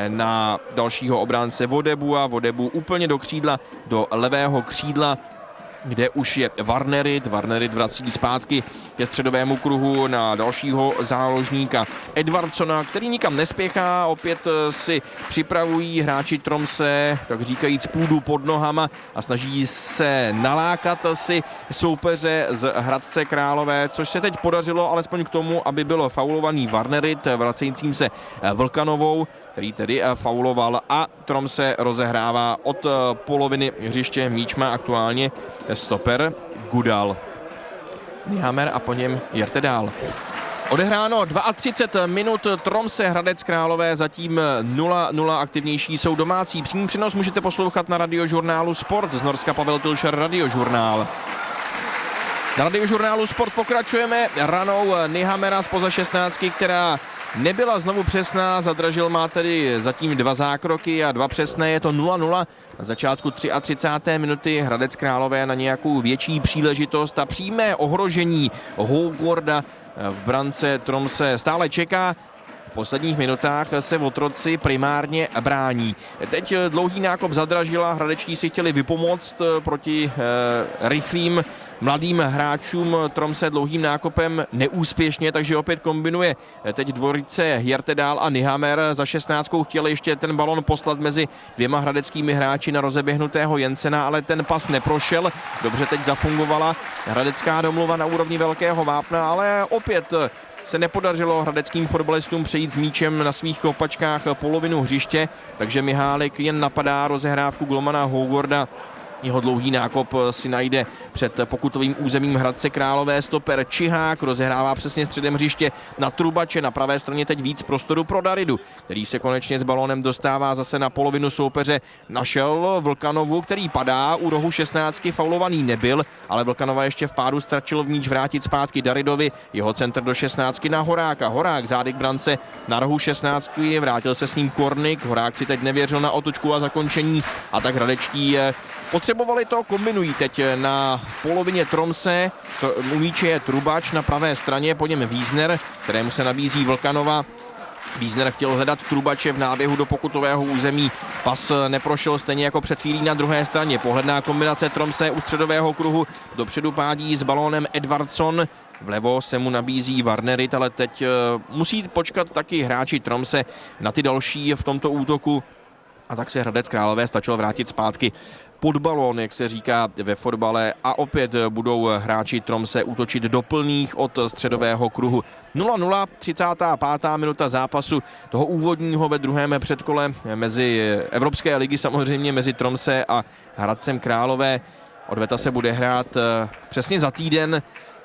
na dalšího obránce Vodebu a Vodebu úplně do křídla, do levého křídla, kde už je Varnerit. Varnerit vrací zpátky ke středovému kruhu na dalšího záložníka Edvardssona, který nikam nespěchá. Opět si připravují hráči Tromsø, tak říkajíc, půdu pod nohama a snaží se nalákat si soupeře z Hradce Králové, což se teď podařilo alespoň k tomu, aby byl faulovaný Varnerit vracejícím se Vlkanovou, který tedy fauloval, a Tromsø rozehrává od poloviny hřiště. Míč má aktuálně stoper Gudal. Nyhammer a po něm Jirte Dál. Odehráno třicet dva minut, Tromsø Hradec Králové zatím nula nula, aktivnější jsou domácí. Přímý přenos můžete poslouchat na Radiožurnálu Sport, z Norska Pavel Tilšar, Radiožurnál. Na Radiožurnálu Sport pokračujeme ranou Nyhammera spoza šestnáctky, která nebyla znovu přesná. Zadražil má tedy zatím dva zákroky a dva přesné, je to nula nula. Na začátku třicáté třetí minuty Hradec Králové na nějakou větší příležitost a přímé ohrožení Hogorda v brance Tromsø stále čeká. V posledních minutách se otroci primárně brání. Teď dlouhý nákop Zadražila, hradečtí si chtěli vypomoct proti eh, rychlým mladým hráčům Tromsø dlouhým nákopem neúspěšně, takže opět kombinuje teď dvojice Jirte Dál a Nyhammer. Za šestnáctkou chtěli ještě ten balon poslat mezi dvěma hradeckými hráči na rozeběhnutého Jensena, ale ten pas neprošel. Dobře teď zafungovala hradecká domluva na úrovni velkého vápna, ale opět se nepodařilo hradeckým fotbalistům přejít s míčem na svých kopačkách polovinu hřiště, takže Mihálik jen napadá rozehrávku golmana Hogorda. Jeho dlouhý nákop si najde před pokutovým územím Hradce Králové stoper Čihák, rozehrává přesně středem hřiště na Trubače, na pravé straně teď víc prostoru pro Daridu, který se konečně s balónem dostává zase na polovinu soupeře. Našel Vlkanovu, který padá u rohu šestnáctky, faulovaný nebyl, ale Vlkanova ještě v pádu stačilo v míč vrátit zpátky Daridovi, jeho centr do šestnáctky na Horáka. Horák zády k brance na rohu šestnáctky, vrátil se s ním Kornik, Horák si teď nevěřil na otočku a zakončení, a tak hradečtí potřebovali to, kombinují teď na polovině Tromsø. U míče je Trubač na pravé straně, po něm Wiesner, kterému se nabízí Vlkanova. Wiesner chtěl hledat Trubače v náběhu do pokutového území. Pas neprošel, stejně jako před chvílí na druhé straně. Pohledná kombinace Tromse u středového kruhu. Dopředu pádí s balónem Edvardsson. Vlevo se mu nabízí Varnerit, ale teď musí počkat taky hráči Tromse na ty další v tomto útoku. A tak se Hradec Králové stačil vrátit zpátky pod balón, jak se říká ve fotbale, a opět budou hráči Tromse útočit do plných od středového kruhu. nula nula, třicátá pátá minuta zápasu toho úvodního ve druhém předkole mezi Evropské ligy, samozřejmě mezi Tromse a Hradcem Králové. Odveta se bude hrát přesně za týden,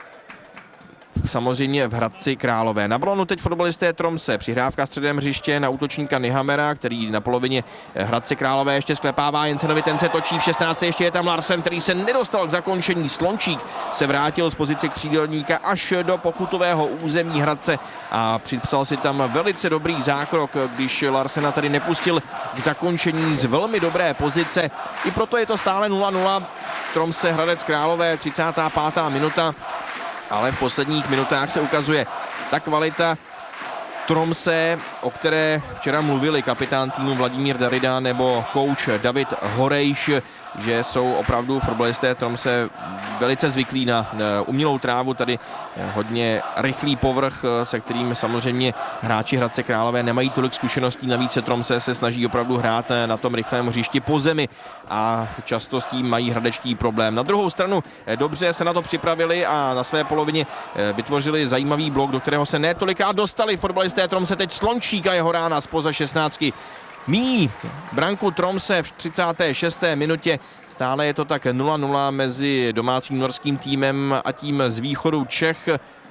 samozřejmě v Hradci Králové. Na balonu teď fotbalisté Tromse. Přihrávka středem hřiště na útočníka Nyhamera, který na polovině Hradce Králové ještě sklepává Jensenovi, ten se točí v šestnácti. Ještě je tam Larsen, který se nedostal k zakončení. Slončík se vrátil z pozice křídelníka až do pokutového území Hradce a připsal si tam velice dobrý zákrok, když Larsena tady nepustil k zakončení z velmi dobré pozice. I proto je to stále nula nula. Tromse Hradec Králové, třicátá pátá minuta. Ale v posledních minutách se ukazuje ta kvalita Tromse, o které včera mluvili kapitán týmu Vladimír Darida nebo kouč David Horejš, že jsou opravdu fotbalisté Tromse velice zvyklí na umělou trávu, tady hodně rychlý povrch, se kterým samozřejmě hráči Hradce Králové nemají tolik zkušeností, navíc se Tromse se snaží opravdu hrát na tom rychlém hřišti po zemi a často s tím mají hradečtí problém. Na druhou stranu dobře se na to připravili a na své polovině vytvořili zajímavý blok, do kterého se netolikrát dostali fotbalisté Tromse. Teď Slončík a jeho rána spoza šestnáctky míjí branku Tromse v třicáté šesté minutě. Stále je to tak nula nula mezi domácím norským týmem a tím z východu Čech.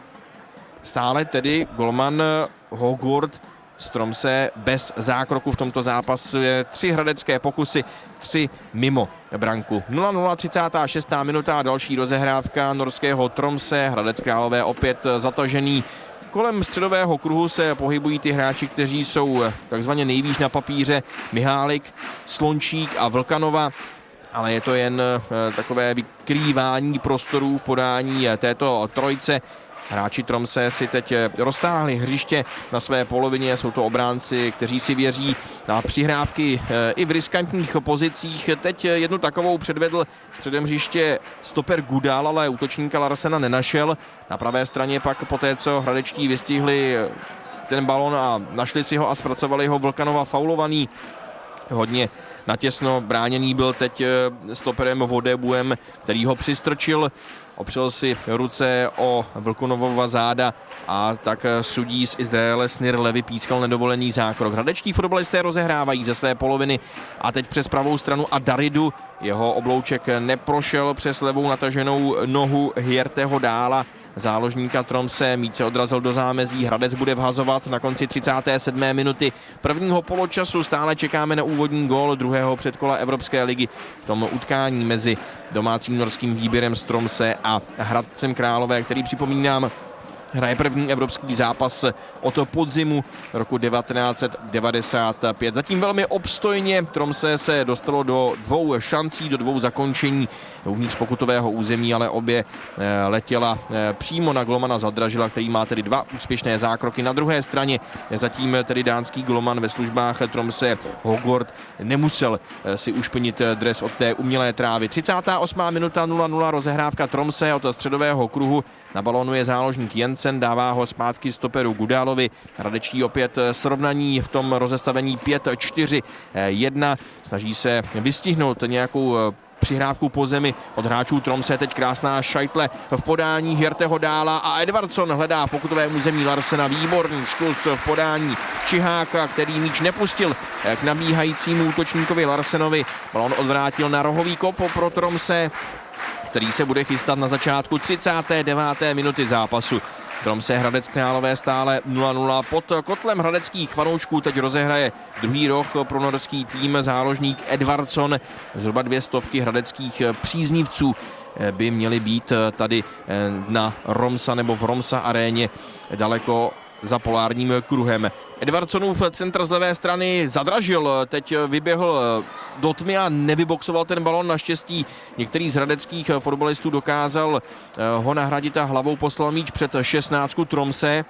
Stále tedy golman Hogurt z Tromse bez zákroku v tomto zápasu. Tři hradecké pokusy, tři mimo branku. nula nula, třicátá šestá minuta a další rozehrávka norského Tromse. Hradec Králové opět zatažený. Kolem středového kruhu se pohybují ty hráči, kteří jsou takzvaně nejvýš na papíře. Mihálik, Slončík a Vlkanova. Ale je to jen takové vykrývání prostorů v podání této trojce. Hráči Tromse si teď roztáhli hřiště na své polovině, jsou to obránci, kteří si věří na přihrávky i v riskantních pozicích. Teď jednu takovou předvedl středem hřiště stoper Gudal, ale útočníka Larsena nenašel. Na pravé straně pak poté, co hradečtí vystihli ten balon a našli si ho a zpracovali ho, Vlkanova faulovaný. Hodně natěsno bráněný byl teď stoperem Vodebuem, který ho přistrčil, opřel si ruce o Vlkanovova záda a tak sudí z Izraele Snir Levy pískal nedovolený zákrok. Hradečtí fotbalisté rozehrávají ze své poloviny a teď přes pravou stranu a Daridu. Jeho oblouček neprošel přes levou nataženou nohu Hjerteho Dála, záložníka Tromse. Míč se odrazil do zámezí, Hradec bude vhazovat na konci třicáté sedmé minuty prvního poločasu. Stále čekáme na úvodní gól druhého předkola Evropské ligy v tom utkání mezi domácím norským výběrem z Tromse a Hradcem Králové, který, připomínám, hraje první evropský zápas od podzimu roku devatenáct set devadesát pět. Zatím velmi obstojně Tromse se dostalo do dvou šancí, do dvou zakončení uvnitř pokutového území, ale obě letěla přímo na golmana Zadražila, který má tedy dva úspěšné zákroky. Na druhé straně zatím tedy dánský golman ve službách Tromse Hogort nemusel si ušpinit dres od té umělé trávy. třicátá osmá minuta, nula nula, rozehrávka Tromse od středového kruhu. Na balónu je záložník Jensen, dává ho zpátky stoperu Gudálovi. Hradečtí opět srovnaní v tom rozestavení pět čtyři jedna. Snaží se vystihnout nějakou přihrávku po zemi od hráčů Tromse. Teď krásná šajtle v podání Hjerteho Dála a Edvardsson hledá pokutové území Larsena. Výborný zkus v podání Čiháka, který míč nepustil k nabíhajícímu útočníkovi Larsenovi. Balón odvrátil na rohový kop pro Tromse, který se bude chystat na začátku třicáté deváté minuty zápasu. Tromse Hradec Králové stále nula nula. Pod kotlem hradeckých fanoušků teď rozehraje druhý roh pro norský tým záložník Edvardsson. Zhruba dvě stovky hradeckých příznivců by měly být tady na Romsa nebo v Romsa aréně daleko za polárním kruhem. Edvardssonův centr z levé strany Zadražil, teď vyběhl do tmy a nevyboxoval ten balon. Naštěstí některý z hradeckých fotbalistů dokázal ho nahradit a hlavou poslal míč před šestnáctku Tromse.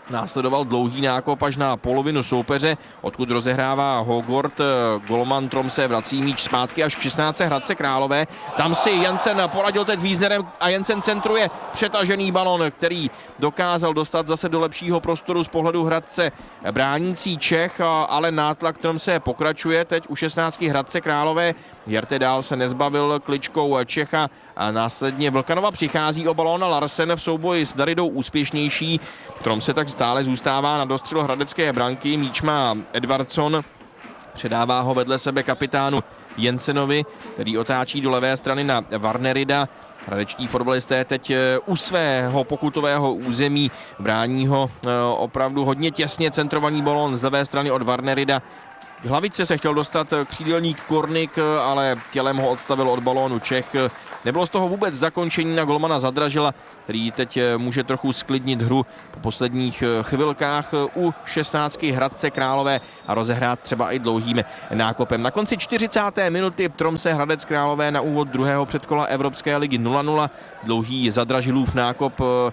Následoval dlouhý nákop až na polovinu soupeře, odkud rozehrává Hogwart. Golman Tromse vrací míč zpátky až k šestnáctce Hradce Králové. Tam si Jensen poradil teď s Wiesnerem a Jensen centruje přetažený balon, který dokázal dostat zase do lepšího prostoru z pohledu Hradce bránící Čech, ale nátlak Tromse pokračuje teď u šestnáctky Hradce Králové. Jerte dál se nezbavil kličkou Čecha a následně Vlkanova přichází o balón a Larsen v souboji s Daridou úspěšnější. Tromse tak stále zůstává na dostřel hradecké branky. Míč má Edvardsson, předává ho vedle sebe kapitánu Jensenovi, který otáčí do levé strany na Warnerida. Hradečtí fotbalisté teď u svého pokutového území brání ho opravdu hodně těsně, centrovaný balón z levé strany od Warnerida. K hlavičce se chtěl dostat křídelník Kornik, ale tělem ho odstavil od balónu Čech. Nebylo z toho vůbec zakončení na golmana Zadražila, který teď může trochu sklidnit hru po posledních chvilkách u šestnáctky Hradce Králové a rozehrát třeba i dlouhým nákopem. Na konci čtyřicáté minuty Tromse Hradec Králové na úvod druhého předkola Evropské ligy nula nula. Dlouhý Zadražilův nákop,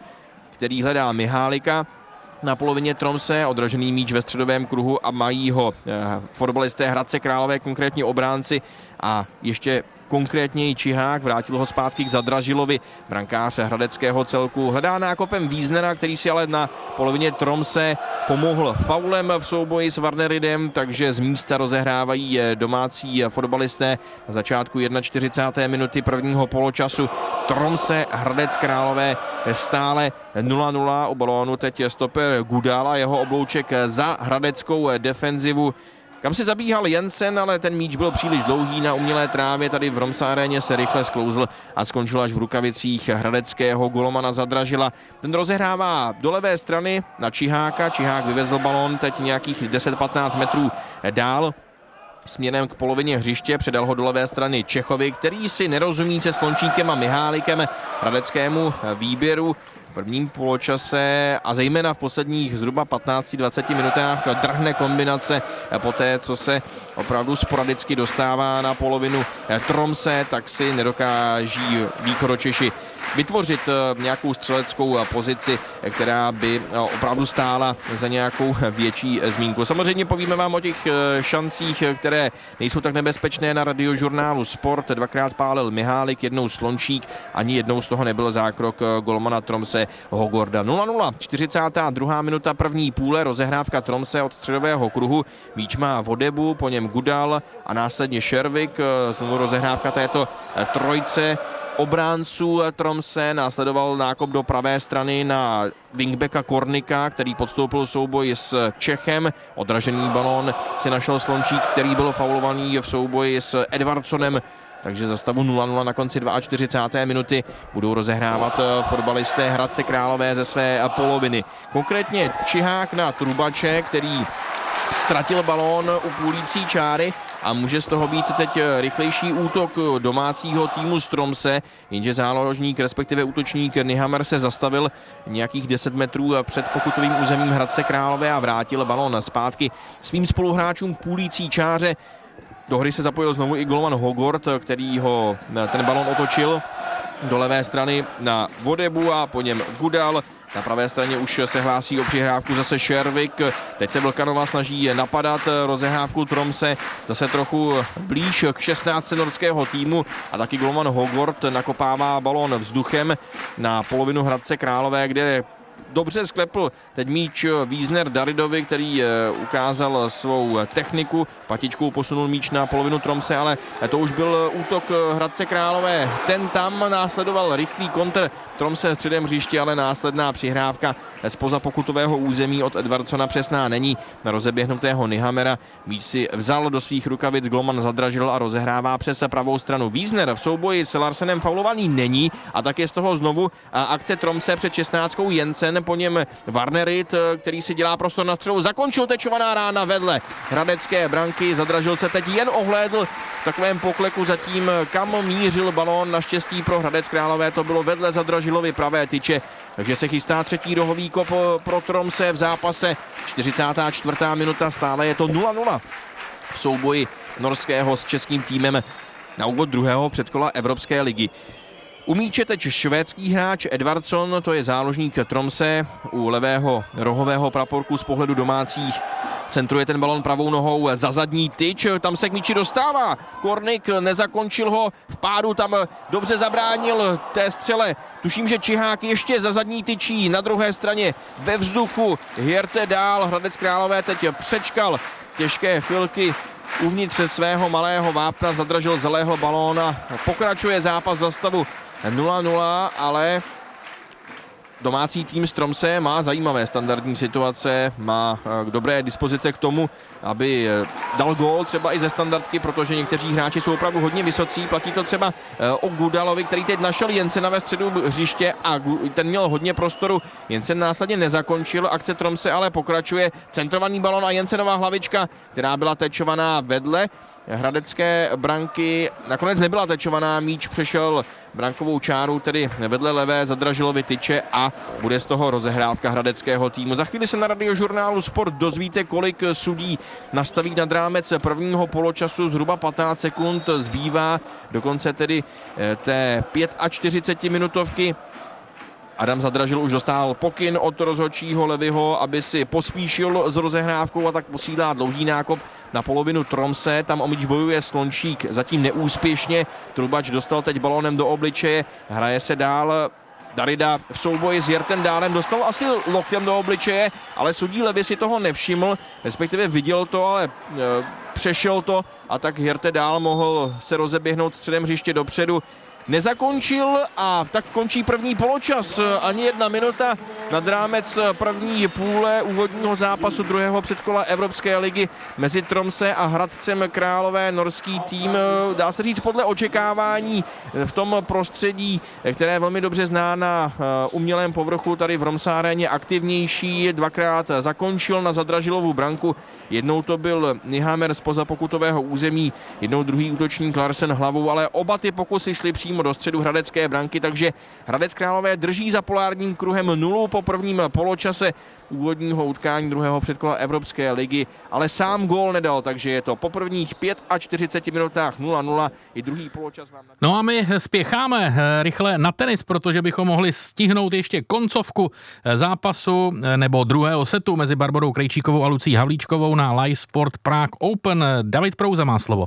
který hledá Mihálika. Na polovině Tromse odražený míč ve středovém kruhu a mají ho fotbalisté Hradce Králové, konkrétně obránci a ještě konkrétněji Čihák, vrátil ho zpátky k Zadražilovi, brankář hradeckého celku. Hledá nákopem Wiesnera, který si ale na polovině Tromse pomohl faulem v souboji s Warneridem, takže z místa rozehrávají domácí fotbalisté na začátku čtyřicáté první minuty prvního poločasu. Tromse Hradec Králové stále nula nula, u balónu teď stoper Gudal a jeho oblouček za hradeckou defenzivu. Kam si zabíhal Jensen, ale ten míč byl příliš dlouhý na umělé trávě, tady v Romsa aréně se rychle sklouzl a skončil až v rukavicích hradeckého golmana Zadražila. Ten rozehrává do levé strany na Čiháka, Čihák vyvezl balón teď nějakých deset patnáct metrů dál směrem k polovině hřiště, předal ho do levé strany Čechovi, který si nerozumí se Slončíkem a Mihálikem hradeckému výběru. V prvním poločase a zejména v posledních zhruba patnácti dvaceti minutách drhne kombinace poté, co se opravdu sporadicky dostává na polovinu Tromse, tak si nedokáží východočeši vytvořit nějakou střeleckou pozici, která by opravdu stála za nějakou větší zmínku. Samozřejmě povíme vám o těch šancích, které nejsou tak nebezpečné na radiožurnálu Sport. Dvakrát pálil Mihálik, jednou Slončík, ani jednou z toho nebyl zákrok golmana Tromse Hogwarda. nula nula, čtyřicátá druhá minuta první půle, rozehrávka Tromse od středového kruhu. Míč má Vodebu, po něm Gudal a následně Šervik. Znovu rozehrávka této trojce obránců Tromse, následoval nákop do pravé strany na wingbacka Kornika, který podstoupil souboj s Čechem. Odražený balón si našel Slončík, který byl faulovaný v souboji s Edvardsonem, takže za stavu nula nula na konci čtyřicáté druhé minuty budou rozehrávat fotbalisté Hradce Králové ze své poloviny. Konkrétně Čihák na Trubače, který ztratil balón u půlící čáry a může z toho být teď rychlejší útok domácího týmu z Tromse, jenže záložník, respektive útočník Nyhammer se zastavil nějakých deset metrů před pokutovým územím Hradce Králové a vrátil balón zpátky svým spoluhráčům půlící čáře. Do hry se zapojil znovu i golman Hogwart, který ho ten balón otočil do levé strany na Vodebu a po něm Gudal. Na pravé straně už se hlásí o přihrávku zase Šervik. Teď se Vlkanova snaží napadat rozehrávku Tromse zase trochu blíž k šestnáctce norského týmu a taky golman Hogwart nakopává balón vzduchem na polovinu Hradce Králové, kde dobře sklepl teď míč Wiesner Daridovi, který ukázal svou techniku. Patičkou posunul míč na polovinu Tromse, ale to už byl útok Hradce Králové. Ten tam následoval rychlý kontr Tromse středem hřiště, ale následná přihrávka zpoza pokutového území od Edvardsona přesná není. Na rozeběhnutého Nyhammera míč si vzal do svých rukavic golman Zadražil a rozehrává přes pravou stranu. Wiesner v souboji s Larsenem faulovaný není a tak je z toho znovu akce Tromse před šestnáctkou Jensen, po něm Warnerid, který si dělá prostor na střelu. Zakončil tečovaná rána vedle hradecké branky. Zadražil se teď jen ohlédl v takovém pokleku zatím, kam mířil balón. Naštěstí pro Hradec Králové to bylo vedle Zadražilovy pravé tyče. Takže se chystá třetí rohový kop pro Tromse v zápase. čtyřicátá čtvrtá minuta, stále je to nula nula v souboji norského s českým týmem na úvod druhého předkola Evropské ligy. U míče teď švédský hráč Edvardsson, to je záložník Tromse, u levého rohového praporku z pohledu domácích. Centruje ten balon pravou nohou za zadní tyč, tam se k míči dostává. Kornik nezakončil ho, v pádu tam dobře zabránil té střele. Tuším, že Čihák ještě za zadní tyčí, na druhé straně ve vzduchu. Hjerte dál, Hradec Králové teď přečkal těžké chvilky uvnitř svého malého vápna, zadražil zelého balóna. Pokračuje zápas za stavu nula nula, ale domácí tým z Tromse má zajímavé standardní situace, má k dobré dispozice k tomu, aby dal gól třeba i ze standardky, protože někteří hráči jsou opravdu hodně vysocí. Platí to třeba o Gudalovi, který teď našel Jensena ve středu hřiště a ten měl hodně prostoru. Jensen následně nezakončil, akce Tromse ale pokračuje. Centrovaný balon a Jensenová hlavička, která byla tečovaná vedle hradecké branky, nakonec nebyla tečovaná, míč přešel brankovou čáru, tedy vedle levé Zadražilovy tyče a bude z toho rozehrávka hradeckého týmu. Za chvíli se na Radiožurnálu Sport dozvíte, kolik sudí nastaví nad rámec prvního poločasu, zhruba patnáct sekund zbývá do konce tedy té čtyřicetipětiminutovky. Adam Zadražil už dostal pokyn od rozhodčího Levyho, aby si pospíšil s rozehrávkou a tak posílá dlouhý nákop na polovinu Tromse. Tam o míč bojuje Slončík, zatím neúspěšně. Trubač dostal teď balónem do obličeje, hraje se dál. Darida v souboji s Jertendálem dostal asi loktem do obličeje, ale sudí Levy si toho nevšiml, respektive viděl to, ale e, přešel to a tak Jertendál mohl se rozeběhnout středem hřiště dopředu. Nezakončil a tak končí první poločas. Ani jedna minuta nad rámec první půle úvodního zápasu druhého předkola Evropské ligy mezi Tromse a Hradcem Králové. Norský tým, dá se říct podle očekávání, v tom prostředí, které je velmi dobře zná na umělém povrchu tady v Romsa aréně, aktivnější. Dvakrát zakončil na Zadražilovu branku. Jednou to byl Nyhammer zpoza pokutového území, jednou druhý útočník Larsen hlavou, ale oba ty pokusy šly přímo do středu hradecké branky, takže Hradec Králové drží za polárním kruhem nulu po prvním poločase úvodního utkání druhého předkola Evropské ligy, ale sám gól nedal, takže je to po prvních čtyřiceti pěti minutách nula nula. I druhý poločas vám... No a my spěcháme rychle na tenis, protože bychom mohli stihnout ještě koncovku zápasu nebo druhého setu mezi Barborou Krejčíkovou a Lucí Havlíčkovou na Live Sport Prague Open. David Prouza má slovo.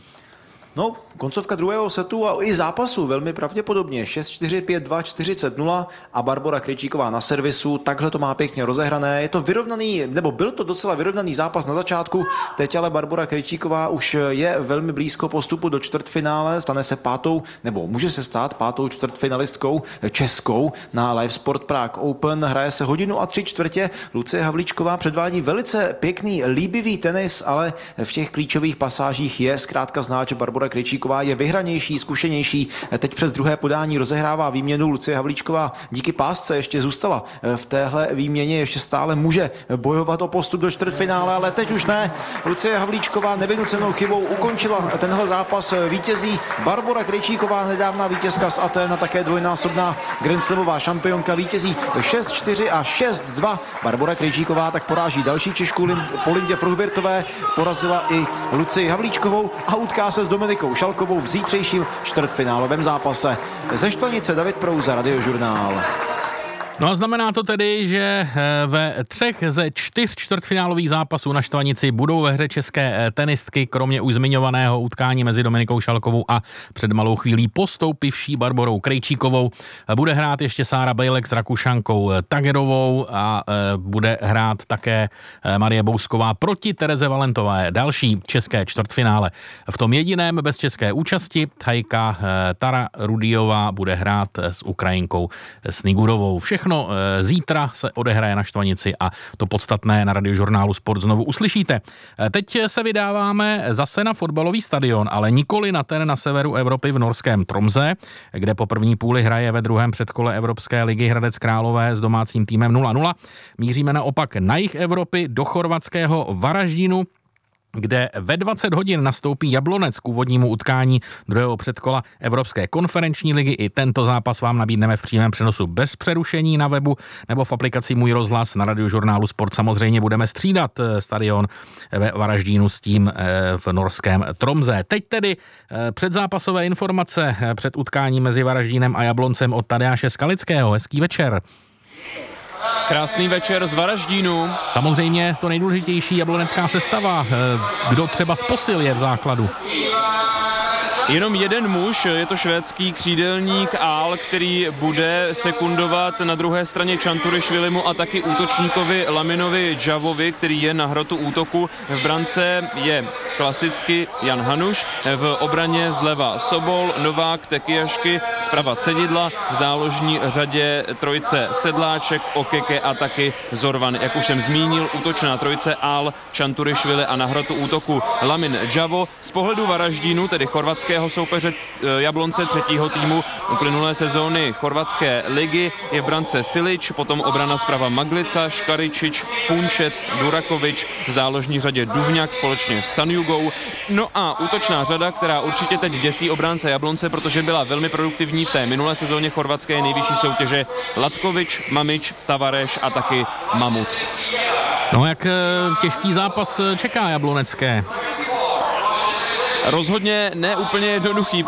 No, koncovka druhého setu a i zápasu velmi pravděpodobně. šest čtyři, pět dva, čtyřicet nula a Barbora Krejčíková na servisu. Takhle to má pěkně rozehrané. Je to vyrovnaný, nebo byl to docela vyrovnaný zápas na začátku. Teď ale Barbora Krejčíková už je velmi blízko postupu do čtvrtfinále. Stane se pátou, nebo může se stát pátou čtvrtfinalistkou českou na Live Sport Prague Open. Hraje se hodinu a tři čtvrtě. Lucie Havlíčková předvádí velice pěkný, líbivý tenis, ale v těch klíčových pasážích je zkrátka znát, že Barbora Krejčíková je vyhranější, zkušenější. Teď přes druhé podání rozehrává výměnu. Lucie Havlíčková díky pásce ještě zůstala v téhle výměně, ještě stále může bojovat o postup do čtvrtfinále, ale teď už ne. Lucie Havlíčková nevynucenou chybou ukončila tenhle zápas. Vítězí Barbora Krejčíková, nedávná vítězka z Aten a také dvojnásobná Grand Slamová šampionka, vítězí šest čtyři a šest dva. Barbora Krejčíková tak poráží další Češku po Lindě Fruhvirtové, porazila i Lucii Havlíčkovou a utká se s Dominikou Šalkovou v zítřejším čtvrtfinálovém zápase. Ze Štvanice David Prouza, Radiožurnál. No a znamená to tedy, že ve třech ze čtyř čtvrtfinálových zápasů na Štvanici budou ve hře české tenistky, kromě už zmiňovaného utkání mezi Dominikou Šalkovou a před malou chvílí postoupivší Barborou Krejčíkovou. Bude hrát ještě Sára Bejlek s Rakušankou Tagerovou a bude hrát také Marie Bousková proti Tereze Valentové. Další české čtvrtfinále. V tom jediném bez české účasti Thajka Tara Rudiová bude hrát s Ukrajinkou Snigurovou. Všechno zítra se odehraje na Štvanici a to podstatné na Radiožurnálu Sport znovu uslyšíte. Teď se vydáváme zase na fotbalový stadion, ale nikoli na ten na severu Evropy v norském Tromse, kde po první půli hraje ve druhém předkole Evropské ligy Hradec Králové s domácím týmem nula nula. Míříme naopak na jih Evropy do chorvatského Varaždínu, kde ve dvacet hodin nastoupí Jablonec k úvodnímu utkání druhého předkola Evropské konferenční ligy. I tento zápas vám nabídneme v přímém přenosu bez přerušení na webu nebo v aplikaci Můj rozhlas. Na Radiožurnálu Sport samozřejmě budeme střídat stadion ve Varaždínu s tím v norském Tromsø. Teď tedy předzápasové informace před utkáním mezi Varaždínem a Jabloncem od Tadeáše Skalického. Hezký večer. Krásný večer z Varaždínu. Samozřejmě to nejdůležitější jablonecká sestava. Kdo třeba z posil je v základu? Jenom jeden muž, je to švédský křídelník Aal, který bude sekundovat na druhé straně Čanturišvilimu a taky útočníkovi Laminovi Javovi, který je na hrotu útoku. V brance je klasicky Jan Hanuš, v obraně zleva Sobol, Novák, Tekiašky, zprava Cedidla, v záložní řadě trojice Sedláček, Okeke a taky Zorvan. Jak už jsem zmínil, útočná trojice Aal, Čanturišvili a na hrotu útoku Lamin Javo. Z pohledu Varaždínu, tedy chorvatské soupeře Jablonce, třetího týmu uplynulé sezóny chorvatské ligy, je v brance Silič, potom obrana zprava Maglica, Škaričič, Punčec, Durakovič, v záložní řadě Duvňák společně s Canjugou. No a útočná řada, která určitě teď děsí obránce Jablonce, protože byla velmi produktivní v té minulé sezóně chorvatské nejvyšší soutěže, Latkovič, Mamič, Tavareš a taky Mamut. No jak těžký zápas čeká jablonecké? Rozhodně ne úplně jednoduchý.